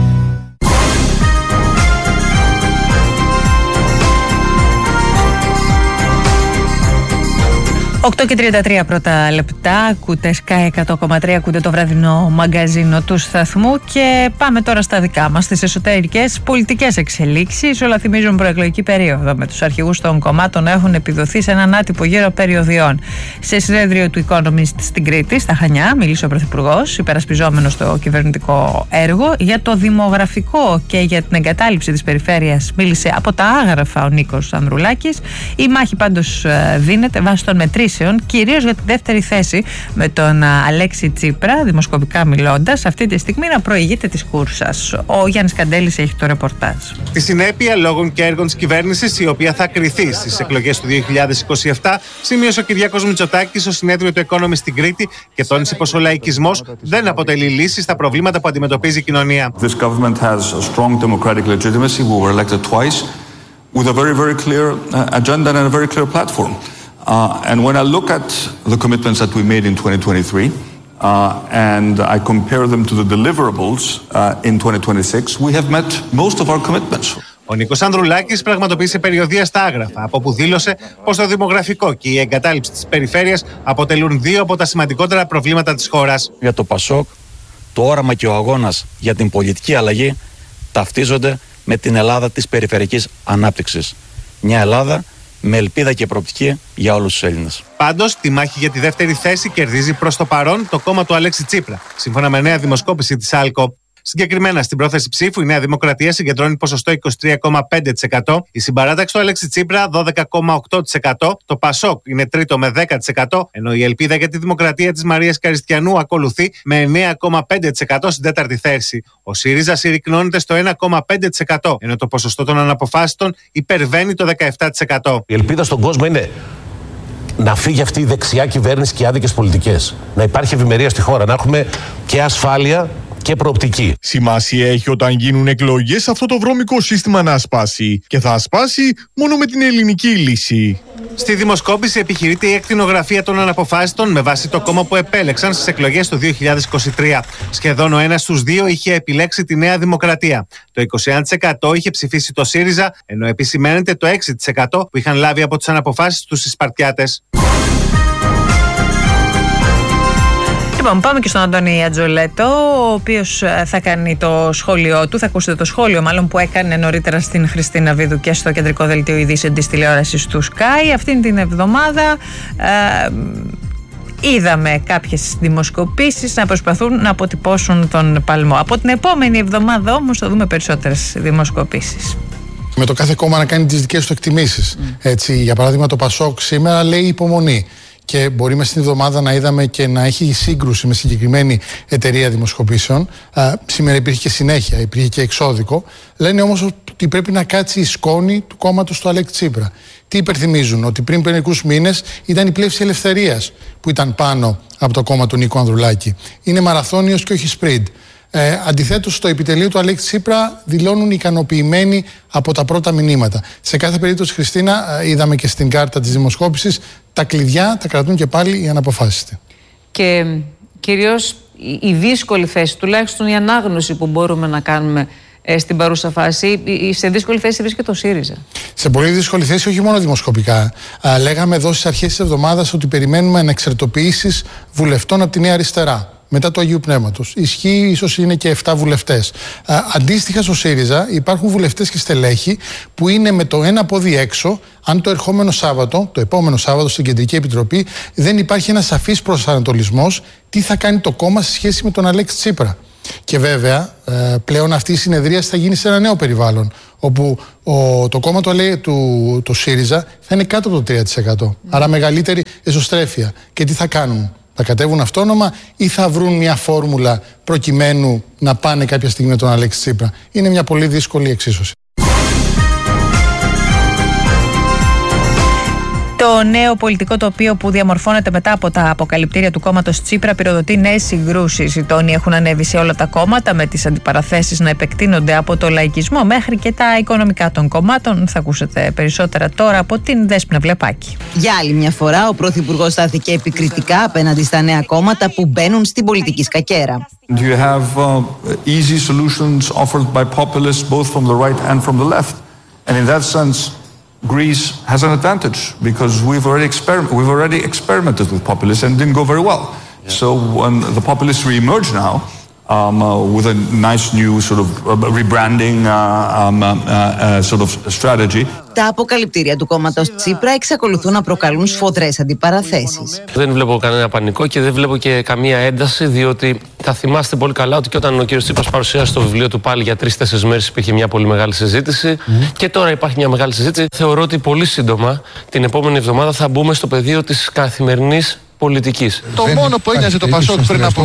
8:33 πρώτα λεπτά, ακούτε Sky 100,3, ακούτε το βραδινό μαγκαζίνο του σταθμού και πάμε τώρα στα δικά μας, στις εσωτερικές πολιτικές εξελίξεις. Όλα θυμίζουν προεκλογική περίοδο, με τους αρχηγούς των κομμάτων να έχουν επιδοθεί σε έναν άτυπο γύρο περιοδιών. Σε συνέδριο του Economist στην Κρήτη, στα Χανιά, μίλησε ο Πρωθυπουργός, υπερασπιζόμενος το κυβερνητικό έργο. Για το δημογραφικό και για την εγκατάλειψη της περιφέρειας μίλησε από τα άγραφα ο Νίκος Ανδρουλάκης. Η μάχη πάντως δίνεται βάσει των μετρήσεων, κυρίως για τη δεύτερη θέση, με τον Αλέξη Τσίπρα, δημοσκοπικά μιλώντας, αυτή τη στιγμή να προηγείται της κούρσας. Ο Γιάννης Καντέλης έχει το ρεπορτάζ. Τη συνέπεια λόγων και έργων της κυβέρνησης, η οποία θα κριθεί στις εκλογές του 2027, σημείωσε ο Κυριάκος Μητσοτάκης στο συνέδριο του Economist στην Κρήτη και τόνισε πως ο λαϊκισμός δεν αποτελεί λύση στα προβλήματα που αντιμετωπίζει η κοινωνία. This government has a strong democratic legitimacy. We were elected twice with a very, very clear agenda and a very clear platform. And when I look at the commitments that we made in 2023 and I compare them to the deliverables in 2026, we have met most of our commitments. Ο Νίκος Ανδρουλάκης πραγματοποίησε περιοδεία στα Άγραφα, από που δήλωσε πως το δημογραφικό και η εγκατάλειψη της περιφέρειας αποτελούν δύο από τα σημαντικότερα προβλήματα της χώρας. Για το ΠΑΣΟΚ, το όραμα και ο αγώνας για την πολιτική αλλαγή ταυτίζονται με την Ελλάδα της περιφερειακής ανάπτυξης. Μια Ελλάδα με ελπίδα και προοπτική για όλους τους Έλληνες. Πάντως, τη μάχη για τη δεύτερη θέση κερδίζει προς το παρόν το κόμμα του Αλέξη Τσίπρα, σύμφωνα με νέα δημοσκόπηση της ΑΛΚΟ. Συγκεκριμένα, στην πρόθεση ψήφου, η Νέα Δημοκρατία συγκεντρώνει ποσοστό 23,5%, η συμπαράταξη του Αλέξη Τσίπρα 12,8%, το ΠΑΣΟΚ είναι τρίτο με 10%, ενώ η ελπίδα για τη Δημοκρατία της Μαρίας Καριστιανού ακολουθεί με 9,5% στην τέταρτη θέση. Ο ΣΥΡΙΖΑ συρρικνώνεται στο 1,5%, ενώ το ποσοστό των αναποφάσιστων υπερβαίνει το 17%. Η ελπίδα στον κόσμο είναι να φύγει αυτή η δεξιά κυβέρνηση και οι άδικες πολιτικές. Να υπάρχει ευημερία στη χώρα, να έχουμε και ασφάλεια και προοπτική. Σημασία έχει όταν γίνουν εκλογές αυτό το βρώμικο σύστημα να ασπάσει. Και θα ασπάσει μόνο με την ελληνική λύση. Στη δημοσκόπηση επιχειρείται η εκτινογραφία των αναποφάσιστων με βάση το κόμμα που επέλεξαν στις εκλογές του 2023. Σχεδόν ο ένας στους δύο είχε επιλέξει τη Νέα Δημοκρατία. Το 21% είχε ψηφίσει το ΣΥΡΙΖΑ, ενώ επισημαίνεται το 6% που είχαν λάβει από τις αναποφάσεις τους οι Σπαρτιάτες. Λοιπόν, πάμε και στον Αντώνη Ατζολέτο, ο οποίος θα κάνει το σχόλιο του. Θα ακούσετε το σχόλιο, μάλλον, που έκανε νωρίτερα στην Χριστίνα Βίδου και στο κεντρικό δελτίο ειδήσεων της τηλεόρασης του Sky. Αυτήν την εβδομάδα είδαμε κάποιες δημοσκοπήσεις να προσπαθούν να αποτυπώσουν τον παλμό. Από την επόμενη εβδομάδα όμως θα δούμε περισσότερες δημοσκοπήσεις. Με το κάθε κόμμα να κάνει τις δικές του εκτιμήσεις. Έτσι, για παράδειγμα, το ΠΑΣΟΚ σήμερα λέει υπομονή. Και μπορεί μέσα στην εβδομάδα να είδαμε και να έχει σύγκρουση με συγκεκριμένη εταιρεία δημοσκοπήσεων. Σήμερα υπήρχε και συνέχεια, υπήρχε και εξώδικο. Λένε όμως ότι πρέπει να κάτσει η σκόνη του κόμματος του Αλέξη Τσίπρα. Τι υπενθυμίζουν? Ότι πριν μερικούς μήνες ήταν η Πλεύση Ελευθερίας που ήταν πάνω από το κόμμα του Νίκου Ανδρουλάκη. Είναι μαραθώνιος και όχι σπριντ. Αντιθέτως, στο επιτελείο του Αλέξη Τσίπρα δηλώνουν ικανοποιημένοι από τα πρώτα μηνύματα. Σε κάθε περίπτωση, Χριστίνα, είδαμε και στην κάρτα της δημοσκόπησης, τα κλειδιά τα κρατούν και πάλι οι αναποφάσιστοι. Και κυρίως η δύσκολη θέση, τουλάχιστον η ανάγνωση που μπορούμε να κάνουμε στην παρούσα φάση. Σε δύσκολη θέση βρίσκεται ο ΣΥΡΙΖΑ. Σε πολύ δύσκολη θέση, όχι μόνο δημοσκοπικά. Λέγαμε εδώ στις αρχές της εβδομάδας ότι περιμένουμε ανεξαρτητοποιήσεις βουλευτών από τη Νέα Αριστερά. Μετά του Αγίου Πνεύματος. Ισχύει, ίσως είναι και 7 βουλευτές. Αντίστοιχα στο ΣΥΡΙΖΑ υπάρχουν βουλευτές και στελέχη που είναι με το ένα πόδι έξω, αν το επόμενο Σάββατο στην Κεντρική Επιτροπή δεν υπάρχει ένας σαφής προσανατολισμός τι θα κάνει το κόμμα σε σχέση με τον Αλέξη Τσίπρα. Και βέβαια, πλέον αυτή η συνεδρία θα γίνει σε ένα νέο περιβάλλον, όπου το κόμμα του ΣΥΡΙΖΑ θα είναι κάτω από το 3%. Άρα μεγαλύτερη εσωστρέφεια. Και τι θα κάνουν? Θα κατέβουν αυτόνομα ή θα βρουν μια φόρμουλα προκειμένου να πάνε κάποια στιγμή με τον Αλέξη Τσίπρα? Είναι μια πολύ δύσκολη εξίσωση. Το νέο πολιτικό τοπίο που διαμορφώνεται μετά από τα αποκαλυπτήρια του κόμματος Τσίπρα πυροδοτεί νέες συγκρούσεις. Οι τόνοι έχουν ανέβει σε όλα τα κόμματα, με τις αντιπαραθέσεις να επεκτείνονται από το λαϊκισμό μέχρι και τα οικονομικά των κομμάτων. Θα ακούσετε περισσότερα τώρα από την Δέσποινα Βλεπάκη. Για άλλη μια φορά, ο Πρωθυπουργός στάθηκε επικριτικά απέναντι στα νέα κόμματα που μπαίνουν στην πολιτική σκακέρα. You have easy solutions offered by populists both from the right and from the left. And in that sense, Greece has an advantage because we've already experimented with populists and it didn't go very well. Yeah. So when the populists re-emerge now with a nice new sort of rebranding sort of strategy. Τα αποκαλυπτήρια του κόμματος Τσίπρα εξακολουθούν να προκαλούν σφοδρές αντιπαραθέσεις. Δεν βλέπω κανένα πανικό και δεν βλέπω και καμία ένταση, διότι θα θυμάστε πολύ καλά ότι και όταν ο κ. Τσίπρας παρουσίασε το βιβλίο του πάλι για 3-4 μέρες υπήρχε μια πολύ μεγάλη συζήτηση και τώρα υπάρχει μια μεγάλη συζήτηση. Θεωρώ ότι πολύ σύντομα την επόμενη εβδομάδα θα μπούμε στο πεδίο της καθημερινής πολιτικής. Το μόνο που ένοιαζε το Πασόκ πριν από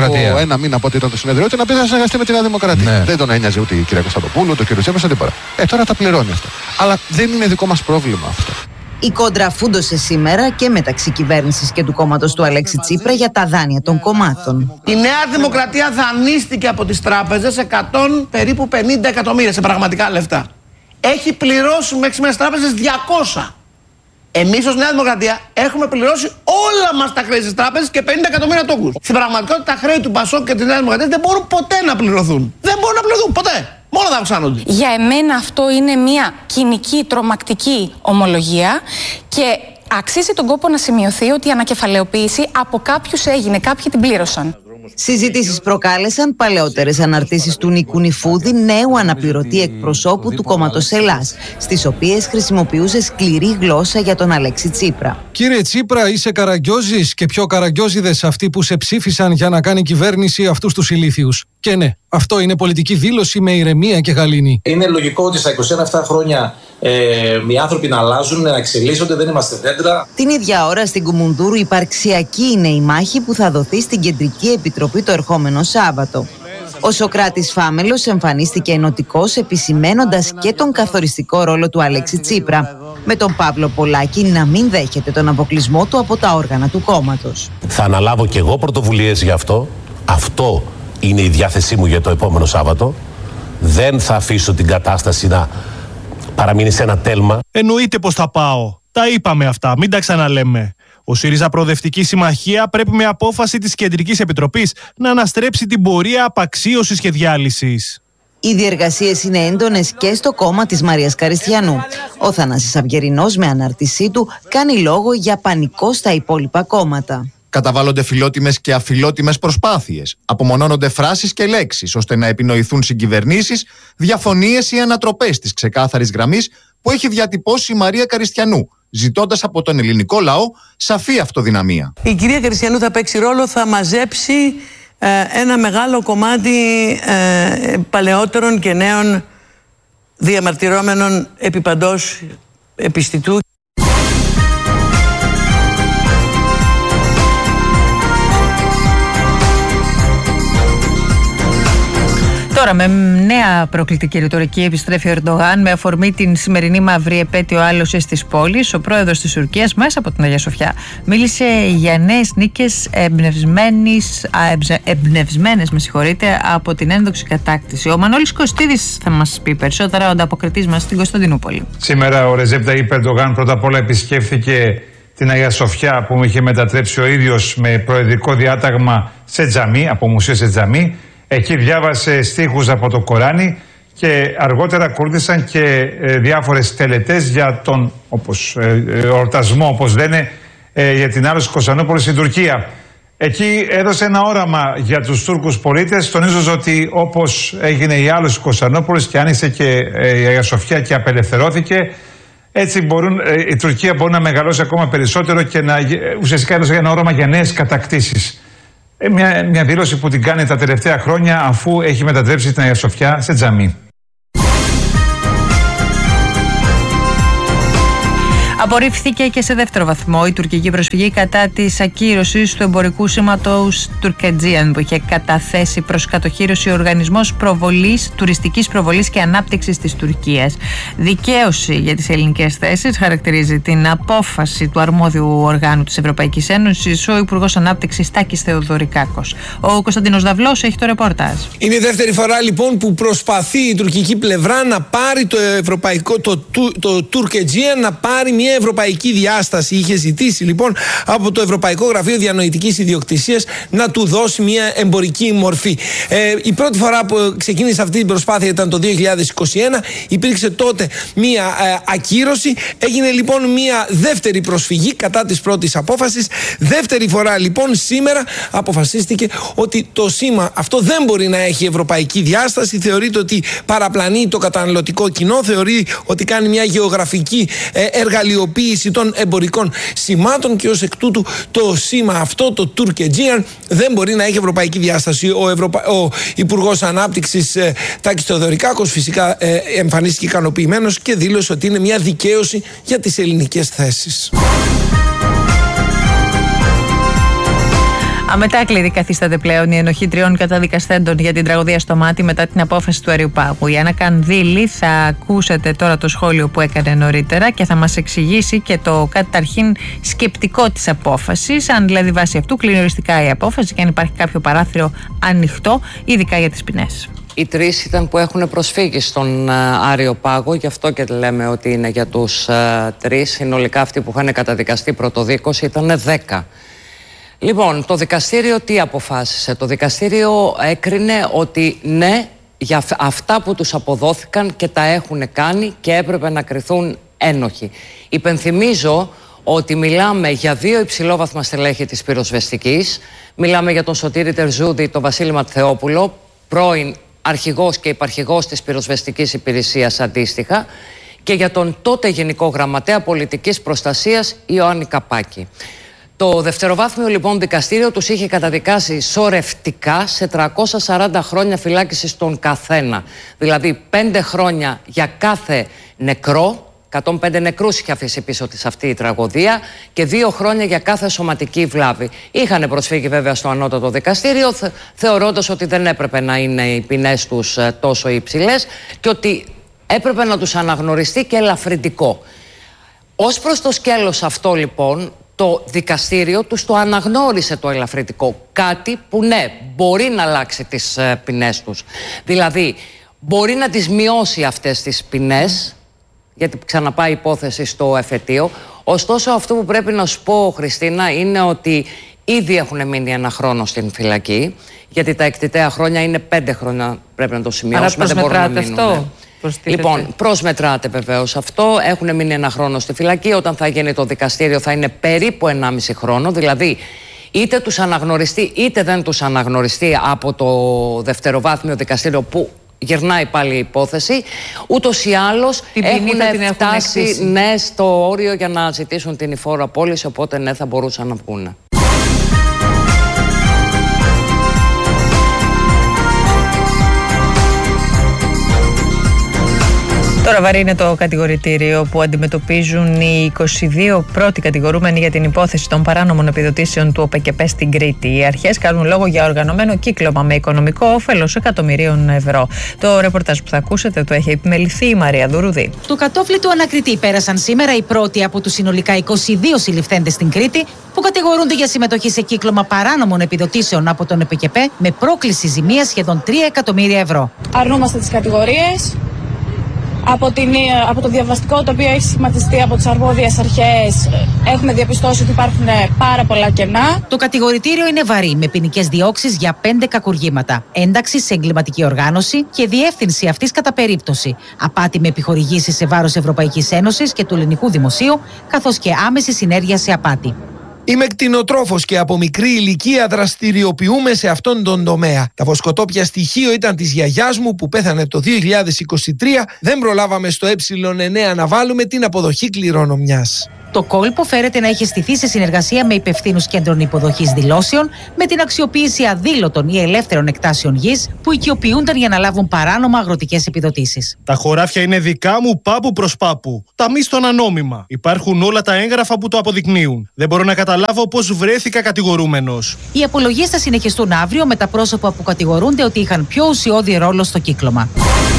ένα μήνα από ό,τι ήταν το συνέδριο ήταν να πει να συνεργαστεί με τη Νέα Δημοκρατία. Ναι. Δεν τον ένοιαζε ούτε η κυρία Κωνσταντοπούλου, ούτε ο κ. Τσίπρας, τίποτα. Τώρα τα πληρώνει αυτό. Αλλά δεν είναι δικό μας πρόβλημα αυτό. Η κόντρα φούντωσε σήμερα και μεταξύ κυβέρνησης και του κόμματος του Αλέξη Τσίπρα για τα δάνεια των κομμάτων. Η Νέα Δημοκρατία δανείστηκε από τις τράπεζες 100 περίπου 50 εκατομμύρια σε πραγματικά λεφτά. Έχει πληρώσει μέχρι σήμερα στις τράπεζες 200. Εμείς ως Νέα Δημοκρατία έχουμε πληρώσει όλα μας τα χρέη στις τράπεζες και 50 εκατομμύρια τόκους. Στην πραγματικότητα τα χρέη του Πασόκ και της Νέας Δημοκρατίας δεν μπορούν ποτέ να πληρωθούν. Δεν μπορούν να πληρωθούν ποτέ. Μόνο θα αυξάνονται. Για εμένα αυτό είναι μια κοινική, τρομακτική ομολογία και αξίζει τον κόπο να σημειωθεί ότι η ανακεφαλαιοποίηση από κάποιους έγινε, κάποιοι την πλήρωσαν. Συζητήσεις προκάλεσαν παλαιότερες αναρτήσεις του Νίκου Νιφούδη, νέου αναπληρωτή εκπροσώπου του κόμματος Ελλάς, στις οποίες χρησιμοποιούσε σκληρή γλώσσα για τον Αλέξη Τσίπρα. Κύριε Τσίπρα, είσαι καραγκιόζης και πιο καραγκιόζιδες αυτοί που σε ψήφισαν για να κάνει κυβέρνηση αυτούς τους ηλίθιους. Και ναι, αυτό είναι πολιτική δήλωση με ηρεμία και γαλήνη. Είναι λογικό ότι στα 27 χρόνια οι άνθρωποι να αλλάζουν, να εξελίσσονται, δεν είμαστε δέντρα. Την ίδια ώρα στην Κουμουνδούρου υπαρξιακή είναι η μάχη που θα δοθεί στην Κεντρική Επιτροπή το ερχόμενο Σάββατο. Ο Σωκράτης Φάμελος εμφανίστηκε ενωτικός, επισημένοντας και τον καθοριστικό ρόλο του Αλέξη Τσίπρα, με τον Παύλο Πολάκη να μην δέχεται τον αποκλεισμό του από τα όργανα του κόμματος. Θα αναλάβω κι εγώ πρωτοβουλίες γι' αυτό. Αυτό είναι η διάθεσή μου για το επόμενο Σάββατο. Δεν θα αφήσω την κατάσταση να παραμείνει σε ένα τέλμα. Εννοείται πως θα πάω. Τα είπαμε αυτά, μην τα ξαναλέμε. Ο ΣΥΡΙΖΑ Προοδευτική Συμμαχία πρέπει με απόφαση της Κεντρικής Επιτροπής να αναστρέψει την πορεία απαξίωσης και διάλυσης. Οι διεργασίες είναι έντονες και στο κόμμα της Μαρίας Καριστιανού. Ο Θανάσης Αυγερινός με ανάρτησή του κάνει λόγο για πανικό στα υπόλοιπα κόμματα. Καταβάλλονται φιλότιμες και αφιλότιμες προσπάθειες. Απομονώνονται φράσεις και λέξεις ώστε να επινοηθούν συγκυβερνήσεις, διαφωνίες ή ανατροπές της ξεκάθαρης γραμμής που έχει διατυπώσει η Μαρία Καριστιανού, ζητώντας από τον ελληνικό λαό σαφή αυτοδυναμία. Η κυρία Καριστιανού θα παίξει ρόλο, θα μαζέψει ένα μεγάλο κομμάτι παλαιότερων και νέων διαμαρτυρόμενων επί παντός επιστητού. Τώρα, με νέα προκλητική ρητορική επιστρέφει ο Ερντογάν με αφορμή την σημερινή μαύρη επέτειο άλωσης της πόλης. Ο πρόεδρος της Τουρκίας, μέσα από την Αγία Σοφιά, μίλησε για νέες νίκες εμπνευσμένες από την ένδοξη κατάκτηση. Ο Μανώλης Κωστίδης θα μας πει περισσότερα, ο ανταποκριτής μας στην Κωνσταντινούπολη. Σήμερα ο Ρεζέπ Ταγιπ Ερντογάν πρώτα απ' όλα επισκέφθηκε την Αγία Σοφιά που είχε μετατρέψει ο ίδιος με προεδρικό διάταγμα σε τζαμί, από μουσείο σε τζαμί. Εκεί διάβασε στίχους από το Κοράνι και αργότερα ακολούθησαν και διάφορες τελετές για τον εορτασμό, όπως λένε, για την άλωση Κωνσταντινούπολης στην Τουρκία. Εκεί έδωσε ένα όραμα για τους Τούρκους πολίτες, τονίζοντας ότι όπως έγινε η άλωση Κωνσταντινούπολης και άνοιξε και η Αγία Σοφιά και απελευθερώθηκε, έτσι η Τουρκία μπορεί να μεγαλώσει ακόμα περισσότερο και ουσιαστικά έδωσε ένα όραμα για νέες κατακτήσεις. Μια δήλωση που την κάνει τα τελευταία χρόνια, αφού έχει μετατρέψει την Αγία Σοφιά σε τζαμί. Απορρίφθηκε και σε δεύτερο βαθμό η τουρκική προσφυγή κατά της ακύρωσης του εμπορικού σήματος Turkcegen που είχε καταθέσει προς κατοχήρωση ο Οργανισμός Τουριστικής Προβολής και Ανάπτυξης της Τουρκίας. Δικαίωση για τις ελληνικές θέσεις χαρακτηρίζει την απόφαση του αρμόδιου οργάνου της Ευρωπαϊκής Ένωσης ο Υπουργός Ανάπτυξης Τάκης Θεοδωρικάκος. Ο Κωνσταντίνος Δαυλός έχει το ρεπορτάζ. Είναι η δεύτερη φορά λοιπόν που προσπαθεί η τουρκική πλευρά να πάρει το Turkcegen, να πάρει μια ευρωπαϊκή διάσταση. Είχε ζητήσει λοιπόν από το Ευρωπαϊκό Γραφείο Διανοητικής Ιδιοκτησίας να του δώσει μια εμπορική μορφή. Η πρώτη φορά που ξεκίνησε αυτή την προσπάθεια ήταν το 2021. Υπήρξε τότε μια ακύρωση. Έγινε λοιπόν μια δεύτερη προσφυγή κατά της πρώτης απόφασης. Δεύτερη φορά λοιπόν σήμερα αποφασίστηκε ότι το σήμα αυτό δεν μπορεί να έχει ευρωπαϊκή διάσταση. Θεωρείται ότι παραπλανεί το καταναλωτικό κοινό. Θεωρεί ότι κάνει μια γεωγραφική εργαλειοποίηση των εμπορικών σημάτων και ως εκ τούτου το σήμα αυτό, το Turkcegen, δεν μπορεί να έχει ευρωπαϊκή διάσταση. Ο Υπουργός Ανάπτυξης Τάκης Θεοδωρικάκος φυσικά εμφανίστηκε ικανοποιημένος και δήλωσε ότι είναι μια δικαίωση για τις ελληνικές θέσεις. Αμετάκλητη καθίσταται πλέον η ενοχή 3 καταδικαστέντων για την τραγωδία στο Μάτι μετά την απόφαση του Αριουπάγου. Η Άννα Κανδύλη, θα ακούσετε τώρα το σχόλιο που έκανε νωρίτερα και θα μας εξηγήσει και το καταρχήν σκεπτικό της απόφασης, αν δηλαδή βάσει αυτού κλείνει οριστικά η απόφαση και αν υπάρχει κάποιο παράθυρο ανοιχτό, ειδικά για τις ποινές. Οι 3 ήταν που έχουν προσφύγει στον Αριοπάγο, γι' αυτό και λέμε ότι είναι για τους 3. Συνολικά αυτοί που είχαν καταδικαστεί πρωτοδίκως ήταν 10. Λοιπόν, το δικαστήριο τι αποφάσισε? Το δικαστήριο έκρινε ότι ναι, για αυτά που τους αποδόθηκαν και τα έχουν κάνει και έπρεπε να κριθούν ένοχοι. Υπενθυμίζω ότι μιλάμε για 2 υψηλόβαθμα στελέχη της πυροσβεστικής. Μιλάμε για τον Σωτήρη Τερζούδη, τον Βασίλη Ματθεόπουλο, πρώην αρχηγός και υπαρχηγός της πυροσβεστικής υπηρεσίας αντίστοιχα, και για τον τότε Γενικό Γραμματέα Πολιτικής Προστασίας Ιωάννη Καπάκη. Το δευτεροβάθμιο λοιπόν δικαστήριο τους είχε καταδικάσει σωρευτικά σε 340 χρόνια φυλάκισης τον καθένα. Δηλαδή 5 χρόνια για κάθε νεκρό, 105 νεκρούς είχε αφήσει πίσω της αυτή η τραγωδία, και 2 χρόνια για κάθε σωματική βλάβη. Είχαν προσφύγει βέβαια στο ανώτατο δικαστήριο, θεωρώντας ότι δεν έπρεπε να είναι οι ποινές τους τόσο υψηλές και ότι έπρεπε να τους αναγνωριστεί και ελαφρυντικό. Ως προς το σκέλος αυτό λοιπόν, το δικαστήριο τους το αναγνώρισε το ελαφρυντικό. Κάτι που ναι, μπορεί να αλλάξει τις ποινές τους. Δηλαδή, μπορεί να τις μειώσει αυτές τις ποινές, γιατί ξαναπάει η υπόθεση στο εφετείο. Ωστόσο, αυτό που πρέπει να σου πω, Χριστίνα, είναι ότι ήδη έχουν μείνει 1 χρόνο στην φυλακή, γιατί τα εκτιτέα χρόνια είναι 5 χρόνια, πρέπει να το σημειώσουμε. Άρα προσμετράτε αυτό? Λοιπόν, προσμετράτε βεβαίως αυτό. Έχουν μείνει 1 χρόνο στη φυλακή. Όταν θα γίνει το δικαστήριο θα είναι περίπου 1,5 χρόνο. Δηλαδή, είτε τους αναγνωριστεί είτε δεν τους αναγνωριστεί από το δευτεροβάθμιο δικαστήριο που γυρνάει πάλι η υπόθεση, ούτως ή άλλως έχουν φτάσει ναι, στο όριο για να ζητήσουν την υφόρο απόλυση, οπότε ναι, θα μπορούσαν να βγουν. Τώρα βαρύ είναι το κατηγορητήριο που αντιμετωπίζουν οι 22 πρώτοι κατηγορούμενοι για την υπόθεση των παράνομων επιδοτήσεων του ΟΠΕΚΕΠΕ στην Κρήτη. Οι αρχές κάνουν λόγο για οργανωμένο κύκλωμα με οικονομικό όφελος εκατομμυρίων ευρώ. Το ρεπορτάζ που θα ακούσετε το έχει επιμεληθεί η Μαρία Δουρουδή. Το κατόφλι του ανακριτή πέρασαν σήμερα οι πρώτοι από τους συνολικά 22 συλληφθέντες στην Κρήτη που κατηγορούνται για συμμετοχή σε κύκλωμα παράνομων επιδοτήσεων από τον ΟΠΕΚΕΠΕ με πρόκληση ζημίας σχεδόν 3 εκατομμύρια ευρώ. Αρνούμαστε τις κατηγορίες. Από το διαβαστικό το οποίο έχει σχηματιστεί από τις αρμόδιες αρχές, έχουμε διαπιστώσει ότι υπάρχουν πάρα πολλά κενά. Το κατηγορητήριο είναι βαρύ, με ποινικές διώξεις για 5 κακουργήματα, ένταξη σε εγκληματική οργάνωση και διεύθυνση αυτής κατά περίπτωση, απάτη με επιχορηγήσεις σε βάρος Ευρωπαϊκής Ένωσης και του ελληνικού δημοσίου, καθώς και άμεση συνέργεια σε απάτη. Είμαι κτηνοτρόφος και από μικρή ηλικία δραστηριοποιούμε σε αυτόν τον τομέα. Τα βοσκοτόπια στοιχείο ήταν της γιαγιάς μου που πέθανε το 2023. Δεν προλάβαμε στο ε9 να βάλουμε την αποδοχή κληρονομιάς. Το κόλπο φέρεται να έχει στηθεί σε συνεργασία με υπευθύνους κέντρων υποδοχής δηλώσεων, με την αξιοποίηση αδήλωτων ή ελεύθερων εκτάσεων γης που οικειοποιούνταν για να λάβουν παράνομα αγροτικές επιδοτήσεις. Τα χωράφια είναι δικά μου πάπου προς πάπου. Τα μίστονα νόμιμα. Υπάρχουν όλα τα έγγραφα που το αποδεικνύουν. Δεν μπορώ να καταλάβω πώς βρέθηκα κατηγορούμενος. Οι απολογίες θα συνεχιστούν αύριο με τα πρόσωπα που κατηγορούνται ότι είχαν πιο ουσιώδη ρόλο στο κύκλωμα.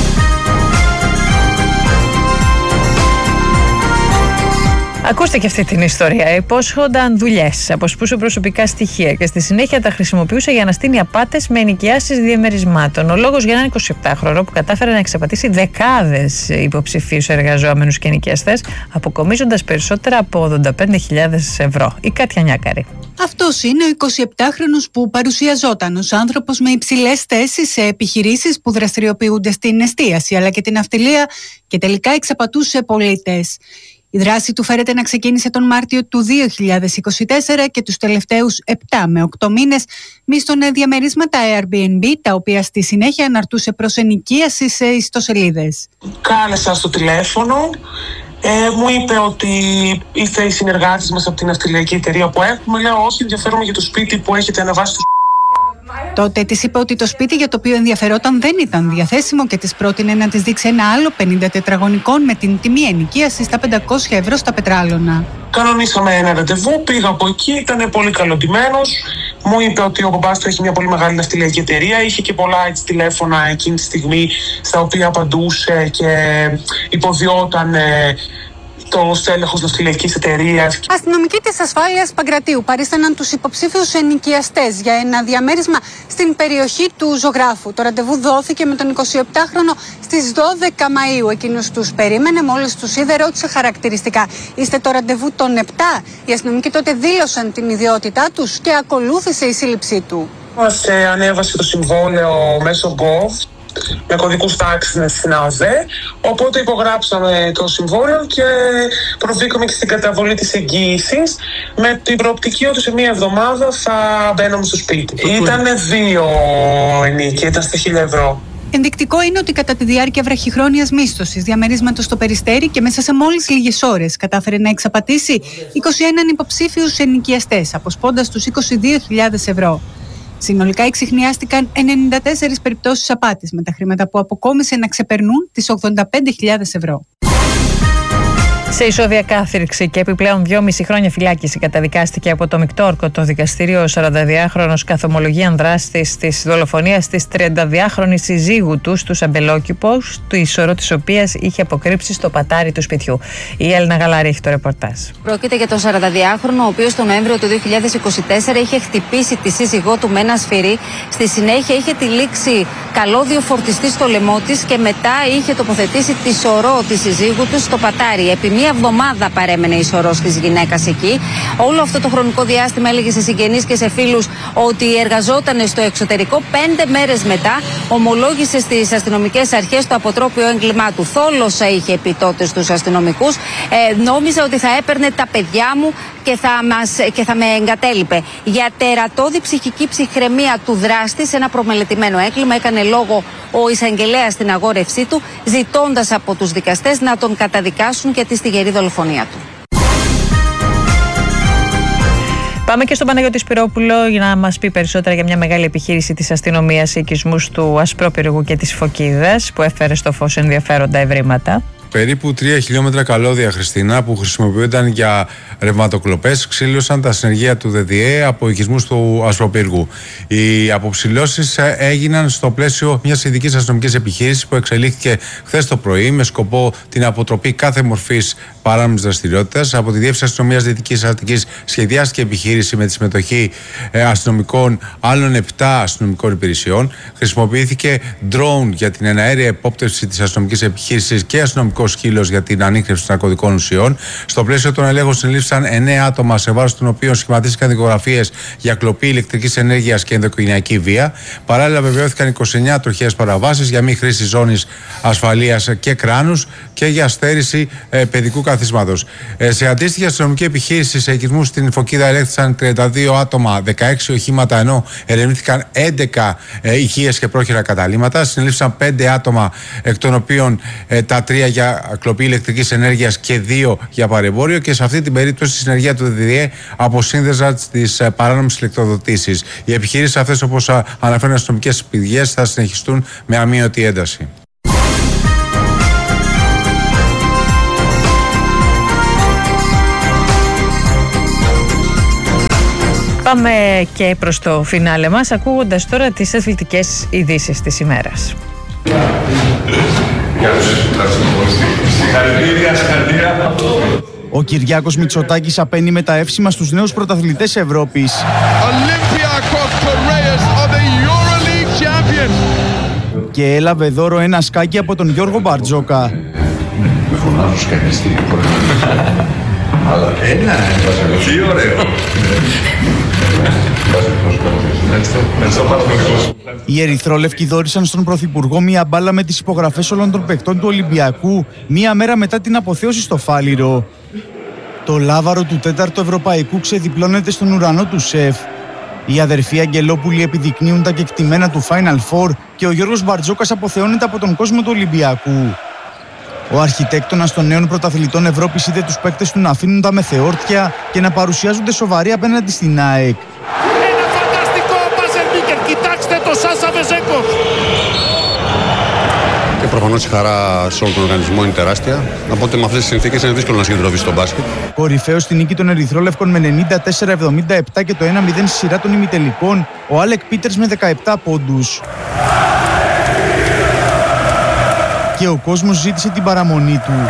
Ακούστε και αυτή την ιστορία. Υπόσχονταν δουλειές, αποσπούσε προσωπικά στοιχεία και στη συνέχεια τα χρησιμοποιούσε για να στείνει απάτες με ενοικιάσεις διαμερισμάτων. Ο λόγος για έναν 27χρονο που κατάφερε να εξαπατήσει δεκάδες υποψηφίους εργαζόμενους και ενοικιαστές, αποκομίζοντας περισσότερα από 85.000 ευρώ. Η Κάτια Νιάκαρη. Αυτός είναι ο 27χρονος που παρουσιαζόταν ως άνθρωπος με υψηλές θέσεις σε επιχειρήσεις που δραστηριοποιούνται στην εστίαση αλλά και την ναυτιλία και τελικά εξαπατούσε πολίτες. Η δράση του φέρεται να ξεκίνησε τον Μάρτιο του 2024 και τους τελευταίους 7 με 8 μήνες μίσθωνε διαμερίσματα Airbnb, τα οποία στη συνέχεια αναρτούσε προς ενοικίαση σε ιστοσελίδες. Κάλεσα στο τηλέφωνο, μου είπε ότι είστε οι συνεργάτες μας από την ναυτιλιακή εταιρεία που έχουμε. Λέω όχι, ενδιαφέρομαι για το σπίτι που έχετε αναβάσει στο Τότε της είπε ότι το σπίτι για το οποίο ενδιαφερόταν δεν ήταν διαθέσιμο και της πρότεινε να της δείξει ένα άλλο 50 τετραγωνικών με την τιμή ενοικίαση στα 500 ευρώ στα Πετράλωνα. Κανονίσαμε ένα ραντεβού, πήγα από εκεί, ήταν πολύ καλοντημένος. Μου είπε ότι ο μπαμπάς του έχει μια πολύ μεγάλη ναυτιλιακή εταιρεία. Είχε και πολλά έτσι τηλέφωνα εκείνη τη στιγμή στα οποία απαντούσε και υποδιόταν το στέλεχος ναυτιλιακής εταιρείας. Αστυνομικοί της ασφάλειας Παγκρατίου παρίσταναν τους υποψήφιους ενοικιαστές για ένα διαμέρισμα στην περιοχή του Ζωγράφου. Το ραντεβού δόθηκε με τον 27χρονο στις 12 Μαΐου. Εκείνος τους περίμενε, μόλις τους είδε ρώτησε χαρακτηριστικά: είστε το ραντεβού των 7? Οι αστυνομικοί τότε δήλωσαν την ιδιότητά τους και ακολούθησε η σύλληψή του. Μας ανέβασε το συμβόλαιο μέσω Gov με κωδικούς τάξης στην ΑΟΔΕ, οπότε υπογράψαμε το συμβόλαιο και προβήκαμε και στην καταβολή της εγγύησης με την προοπτική ότι σε μία εβδομάδα θα μπαίναμε στο σπίτι. Ήτανε 2 ενίκια, ήταν στα 1.000 ευρώ. Ενδεικτικό είναι ότι κατά τη διάρκεια βραχυχρόνιας μίσθωσης διαμερίσματος στο Περιστέρι και μέσα σε μόλις λίγες ώρες κατάφερε να εξαπατήσει 21 υποψήφιους ενοικιαστές, αποσπώντας τους 22.000 ευρώ. Συνολικά εξιχνιάστηκαν 94 περιπτώσεις απάτης, με τα χρήματα που αποκόμισε να ξεπερνούν τις 85.000 ευρώ. Σε ισόβια κάθριξη και επιπλέον 2,5 χρόνια φυλάκιση καταδικάστηκε από το μεικτό όρκο το δικαστήριο ο 42χρονος καθομολογίαν δράστης της δολοφονίας της 32χρονης συζύγου του στου Αμπελόκηπος, το ισορρό της οποίας είχε αποκρύψει στο πατάρι του σπιτιού. Η Έλληνα Γαλάρη έχει το ρεπορτάζ. Πρόκειται για τον 42χρονο, ο οποίος τον Νοέμβριο του 2024 είχε χτυπήσει τη σύζυγό του με ένα σφυρί. Στη συνέχεια είχε τυλίξει καλώδιο φορτιστή στο λαιμό της και μετά είχε τοποθετήσει τη σωρό της συζύγου του στο πατάρι. Επί μία εβδομάδα παρέμενε η σωρός της γυναίκας εκεί. Όλο αυτό το χρονικό διάστημα έλεγε σε συγγενείς και σε φίλους ότι εργαζόταν στο εξωτερικό. 5 μέρες μετά ομολόγησε στις αστυνομικές αρχές το αποτρόπιο έγκλημά του. Θόλωσα, είχε πει τότε στους αστυνομικούς. Νόμιζα ότι θα έπαιρνε τα παιδιά μου και θα με εγκατέλειπε. Για τερατώδη ψυχική ψυχραιμία του δράστη σε ένα προμελετημένο έγκλημα έκανε λόγο ο εισαγγελέας στην αγόρευσή του, ζητώντας από τους δικαστές να τον καταδικάσουν για τη στιγερή δολοφονία του. Πάμε και στον Παναγιώτη Σπυρόπουλο για να μας πει περισσότερα για μια μεγάλη επιχείρηση της αστυνομίας οικισμούς του Ασπρόπυργου και της Φωκίδας που έφερε στο φως ενδιαφέροντα ευρήματα. Περίπου 3 χιλιόμετρα καλώδια, Χριστίνα, που χρησιμοποιούνταν για ρευματοκλοπές, ξύλωσαν τα συνεργεία του ΔΔΕ από οικισμούς του Ασπροπύργου. Οι αποψηλώσεις έγιναν στο πλαίσιο μιας ειδικής αστυνομικής επιχείρησης που εξελίχθηκε χθες το πρωί με σκοπό την αποτροπή κάθε μορφής παράνομης δραστηριότητας. Από τη Διεύθυνση Αστυνομίας Δυτικής Αττικής σχεδιάστηκε επιχείρηση με τη συμμετοχή αστυνομικών άλλων 7 αστυνομικών υπηρεσιών. Χρησιμοποιήθηκε drone για την εναέρια επόπτευση της αστυνομικής επιχείρησης και αστυνομικό σκύλος για την ανίχνευση ναρκωτικών ουσιών. Στο πλαίσιο των ελέγχων συνελήφθησαν 9 άτομα, σε βάρος των οποίων σχηματίστηκαν δικογραφίες για κλοπή ηλεκτρικής ενέργειας και ενδοοικογενειακή βία. Παράλληλα, βεβαιώθηκαν 29 τροχαίες παραβάσεις για μη χρήση ζώνης ασφαλείας και κράνους και για στέρηση παιδικού καθίσματος. Σε αντίστοιχη αστυνομική επιχείρηση σε οικισμούς στην Φωκίδα ελέγχθησαν 32 άτομα, 16 οχήματα, ενώ ερευνήθηκαν 11 ηχείες και πρόχειρα καταλύματα. Συνελήφθησαν 5 άτομα, εκ των οποίων τα 3 για κλοπή ηλεκτρικής ενέργειας και 2 για παρεμπόριο, και σε αυτή την περίπτωση η συνεργεία του ΔΔΕ αποσύνδεζα τις παράνομες ηλεκτροδοτήσεις. Οι επιχειρήσεις αυτές, όπως αναφέρουν αστυνομικές πηγές, θα συνεχιστούν με αμείωτη ένταση. Πάμε και προς το φινάλε μας, ακούγοντας τώρα τις αθλητικές ειδήσεις της ημέρας. Ο Κυριάκος Μητσοτάκης απαίνει με τα εύσημα στους νέους πρωταθλητές Ευρώπης. Και έλαβε δώρο ένα σκάκι από τον Γιώργο Μπαρτζόκα. Με φωνάζουν σκακιστή. Αλλά τι ωραίο. Οι ερυθρόλευκοι δώρισαν στον Πρωθυπουργό μία μπάλα με τις υπογραφές όλων των παικτών του Ολυμπιακού, μία μέρα μετά την αποθέωση στο Φάληρο. Το λάβαρο του 4ου Ευρωπαϊκού ξεδιπλώνεται στον ουρανό του ΣΕΦ. Οι αδερφοί Αγγελόπουλοι επιδεικνύουν τα κεκτημένα του Final Four και ο Γιώργος Μπαρτζόκας αποθεώνεται από τον κόσμο του Ολυμπιακού. Ο αρχιτέκτονας των νέων πρωταθλητών Ευρώπης είδε τους παίκτες του να αφήνουν τα μεθεόρτια και να παρουσιάζονται σοβαροί απέναντι στην ΑΕΚ. Ένα φανταστικό μπάζερ-μπίκερ, κοιτάξτε το Σάσα Βεζέκοφ. Και προφανώς η χαρά σε όλο τον οργανισμό είναι τεράστια. Οπότε με αυτές τις συνθήκες είναι δύσκολο να συγκεντρωθεί στο μπάσκετ. Κορυφαίος στη νίκη των ερυθρόλευκων με 94-77 και το 1-0 στη σειρά των ημιτελικών, ο Άλεκ Πίτερς με 17 πόντους. Και ο κόσμος ζήτησε την παραμονή του.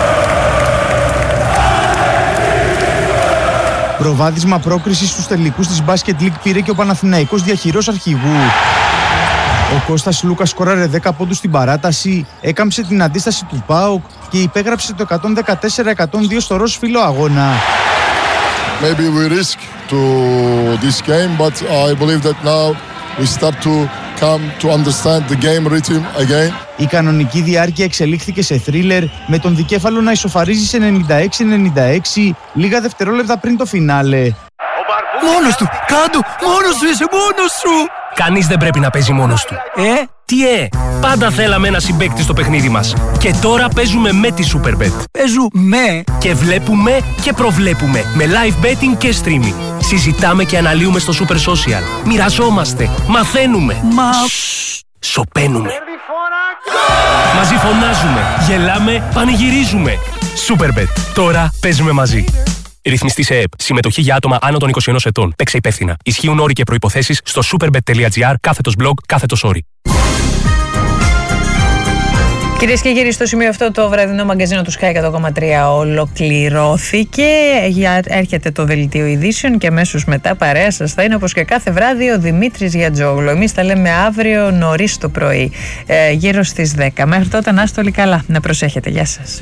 Προβάδισμα πρόκρισης στους τελικούς της Basket League πήρε και ο Παναθηναϊκός διαχειρός αρχηγού. Ο Κώστας Λούκας σκόραρε 10 πόντους στην παράταση, έκαμψε την αντίσταση του ΠΑΟΚ και υπέγραψε το 114-102 στο ροζ φύλλο αγώνα. Maybe we risk to this game, but I believe that now we start to come to understand the game rhythm again. Η κανονική διάρκεια εξελίχθηκε σε θρίλερ, με τον δικέφαλο να ισοφαρίζει σε 96-96 λίγα δευτερόλεπτα πριν το φινάλε. Μόνος του! Κάντο! Μόνος σου! Είσαι μόνος σου! Κανείς δεν πρέπει να παίζει μόνος του. Τι πάντα θέλαμε ένα συμπαίκτη στο παιχνίδι μας. Και τώρα παίζουμε με τη Superbet. Παίζουμε και βλέπουμε και προβλέπουμε με live betting και streaming. Συζητάμε και αναλύουμε στο Super Social. Μοιραζόμαστε, μαθαίνουμε. Σωπαίνουμε. Μαζί φωνάζουμε, γελάμε, πανηγυρίζουμε. Superbet. Τώρα παίζουμε μαζί. Ρυθμιστή σε ΕΕΠ. Συμμετοχή για άτομα άνω των 21 ετών. Παίξε υπεύθυνα. Ισχύουν όροι και προϋποθέσεις στο superbet.gr/blog/όροι. Κυρίες και κύριοι, στο σημείο αυτό το βραδινό μαγκαζίνο του Sky 100,3 ολοκληρώθηκε. Έρχεται το δελτίο ειδήσεων και αμέσως μετά παρέα σας θα είναι, όπως και κάθε βράδυ, ο Δημήτρης Γιατζόγλου. Εμείς τα λέμε αύριο νωρίς το πρωί, γύρω στις 10. Μέχρι τότε να είστε όλοι καλά. Να προσέχετε. Γεια σας.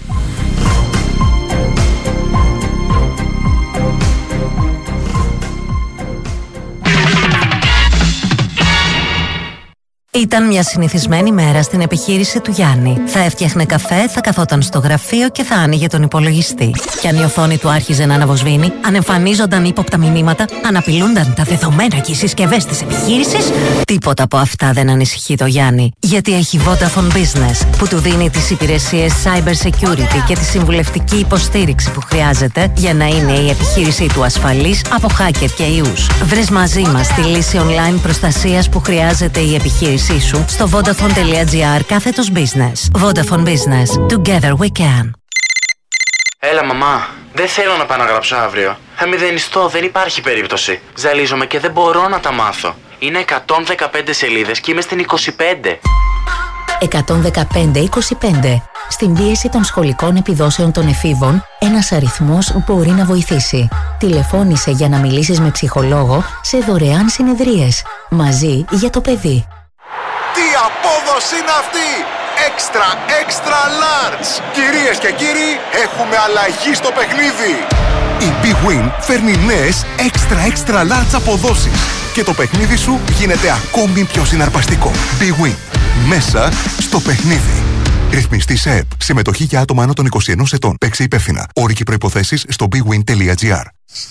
Ήταν μια συνηθισμένη μέρα στην επιχείρηση του Γιάννη. Θα έφτιαχνε καφέ, θα καθόταν στο γραφείο και θα άνοιγε τον υπολογιστή. Και αν η οθόνη του άρχιζε να αναβοσβήνει, αν εμφανίζονταν ύποπτα μηνύματα, αν απειλούνταν τα δεδομένα και οι συσκευές της επιχείρησης, τίποτα από αυτά δεν ανησυχεί το Γιάννη. Γιατί έχει Vodafone Business, που του δίνει τις υπηρεσίες cyber security και τη συμβουλευτική υποστήριξη που χρειάζεται για να είναι η επιχείρησή του ασφαλής από hacker και ιούς. Βρες μαζί μας τη λύση online προστασίας που χρειάζεται η επιχείρηση σου στο vodafone.gr/business. Vodafone Business. Together we can. Έλα μαμά, δεν θέλω να πάω να γράψω αύριο. Θα μηδενιστώ, δεν υπάρχει περίπτωση. Ζαλίζομαι και δεν μπορώ να τα μάθω. Είναι 115 σελίδες και είμαι στην 25. 115-25. Στην πίεση των σχολικών επιδόσεων των εφήβων, ένας αριθμός μπορεί να βοηθήσει. Τηλεφώνησε για να μιλήσεις με ψυχολόγο σε δωρεάν συνεδρίες. Μαζί για το παιδί. Τι απόδοση είναι αυτή! Extra large! Κυρίες και κύριοι, έχουμε αλλαγή στο παιχνίδι! Η Big Win φέρνει νέες extra large αποδόσεις και το παιχνίδι σου γίνεται ακόμη πιο συναρπαστικό. Big Win. Μέσα στο παιχνίδι. Ρυθμιστή σε ΕΠ. Συμμετοχή για άτομα άνω των 21 ετών. Παίξε υπεύθυνα. Όροι και προϋποθέσεις στο bigwin.gr.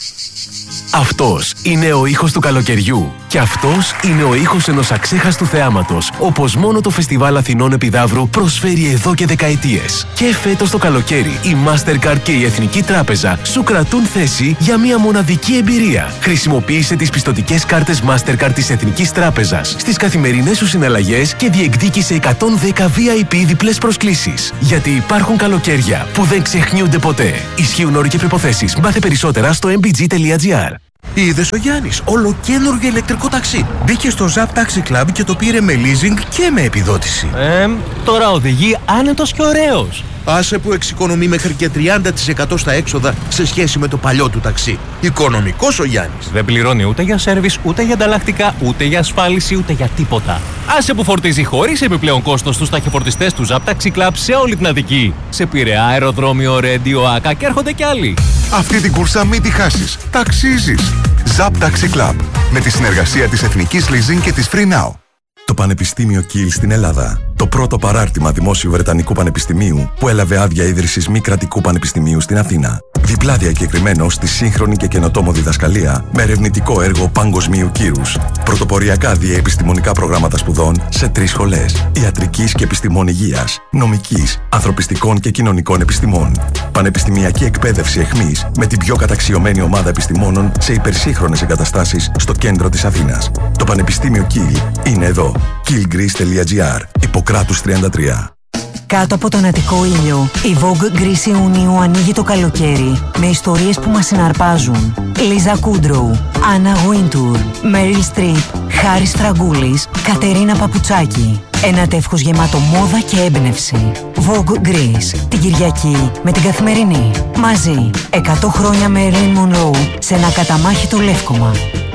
Αυτός είναι ο ήχος του καλοκαιριού. Και αυτός είναι ο ήχος ενός αξέχαστου θεάματος, όπως μόνο το Φεστιβάλ Αθηνών Επιδαύρου προσφέρει εδώ και δεκαετίες. Και φέτος το καλοκαίρι, η Mastercard και η Εθνική Τράπεζα σου κρατούν θέση για μια μοναδική εμπειρία. Χρησιμοποίησε τις πιστωτικές κάρτες Mastercard της Εθνικής Τράπεζας στις καθημερινές σου συναλλαγές και διεκδίκησε 110 VIP διπλές προσκλήσεις. Γιατί υπάρχουν καλοκαίρια που δεν ξεχνιούνται ποτέ. Ισχύουν όροι και προϋποθέσεις. Μάθε περισσότερα στο mbg.gr. Είδες ο Γιάννης, ολοκαίνουργιο ηλεκτρικό ταξί. Μπήκε στο Zap Taxi Club και το πήρε με leasing και με επιδότηση. Τώρα οδηγεί άνετος και ωραίος. Άσε που εξοικονομεί μέχρι και 30% στα έξοδα σε σχέση με το παλιό του ταξί. Οικονομικός ο Γιάννης. Δεν πληρώνει ούτε για σέρβις, ούτε για ανταλλακτικά, ούτε για ασφάλιση, ούτε για τίποτα. Άσε που φορτίζει χωρίς επιπλέον κόστος στους ταχυφορτιστές του Zap Taxi Club σε όλη την Αττική. Σε Πειραιά, αεροδρόμιο, Ρέντιο, Άκα και έρχονται κι άλλοι. Αυτή την κούρσα μην τη χάσεις. Ταξίζεις. Zap Taxi Club. Με τη συνεργασία της Εθνικής Leasing και της Free Now. Το Πανεπιστήμιο Κιλ στην Ελλάδα. Το πρώτο παράρτημα δημόσιου Βρετανικού Πανεπιστημίου που έλαβε άδεια ίδρυσης μη κρατικού πανεπιστημίου στην Αθήνα. Διπλά διακεκριμένο στη σύγχρονη και καινοτόμο διδασκαλία με ερευνητικό έργο παγκοσμίου κύρους. Πρωτοποριακά διαεπιστημονικά προγράμματα σπουδών σε 3 σχολές. Ιατρικής και επιστημών υγείας, νομικής, ανθρωπιστικών και κοινωνικών επιστημών. Πανεπιστημιακή εκπαίδευση εχμής με την πιο καταξιωμένη ομάδα επιστημόνων σε υπερσύγχρονες εγκαταστάσεις στο κέντρο της Αθήνας. Το Πανεπιστήμιο Κιλ είναι εδώ. killgreece.gr. Ιπποκράτους 33. Κάτω από τον Αττικό ήλιο, η Vogue Greece Ιουνίου ανοίγει το καλοκαίρι με ιστορίες που μας συναρπάζουν. Λίζα Κούντροου, Άννα Γουίντουρ, Μέριλ Στριπ, Χάρης Φραγκούλης, Κατερίνα Παπουτσάκη. Ένα τεύχος γεμάτο μόδα και έμπνευση. Vogue Greece, την Κυριακή με την Καθημερινή. Μαζί, 100 χρόνια Marilyn Monroe σε ένα καταμάχητο λεύκομα.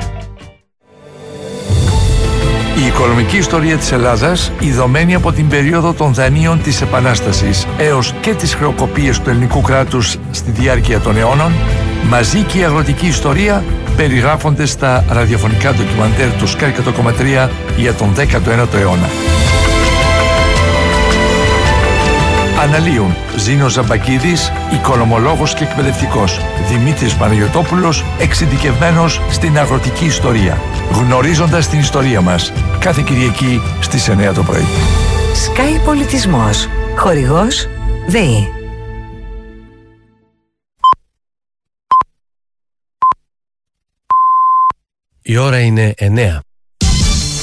Η οικονομική ιστορία της Ελλάδας, ειδωμένη από την περίοδο των δανείων της Επανάστασης έως και τις χρεοκοπίες του ελληνικού κράτους στη διάρκεια των αιώνων, μαζί και η αγροτική ιστορία περιγράφονται στα ραδιοφωνικά ντοκιμαντέρ του Sky 100,3 για τον 19ο αιώνα. Αναλύουν Ζήνος Ζαμπακίδης, οικονομολόγος και εκπαιδευτικός, Δημήτρης Παναγιωτόπουλος, εξειδικευμένος στην αγροτική ιστορία. Γνωρίζοντας την ιστορία μας, κάθε Κυριακή στις 9 το πρωί. Sky Πολιτισμός. Χορηγός ΔΕΗ. Η ώρα είναι 9.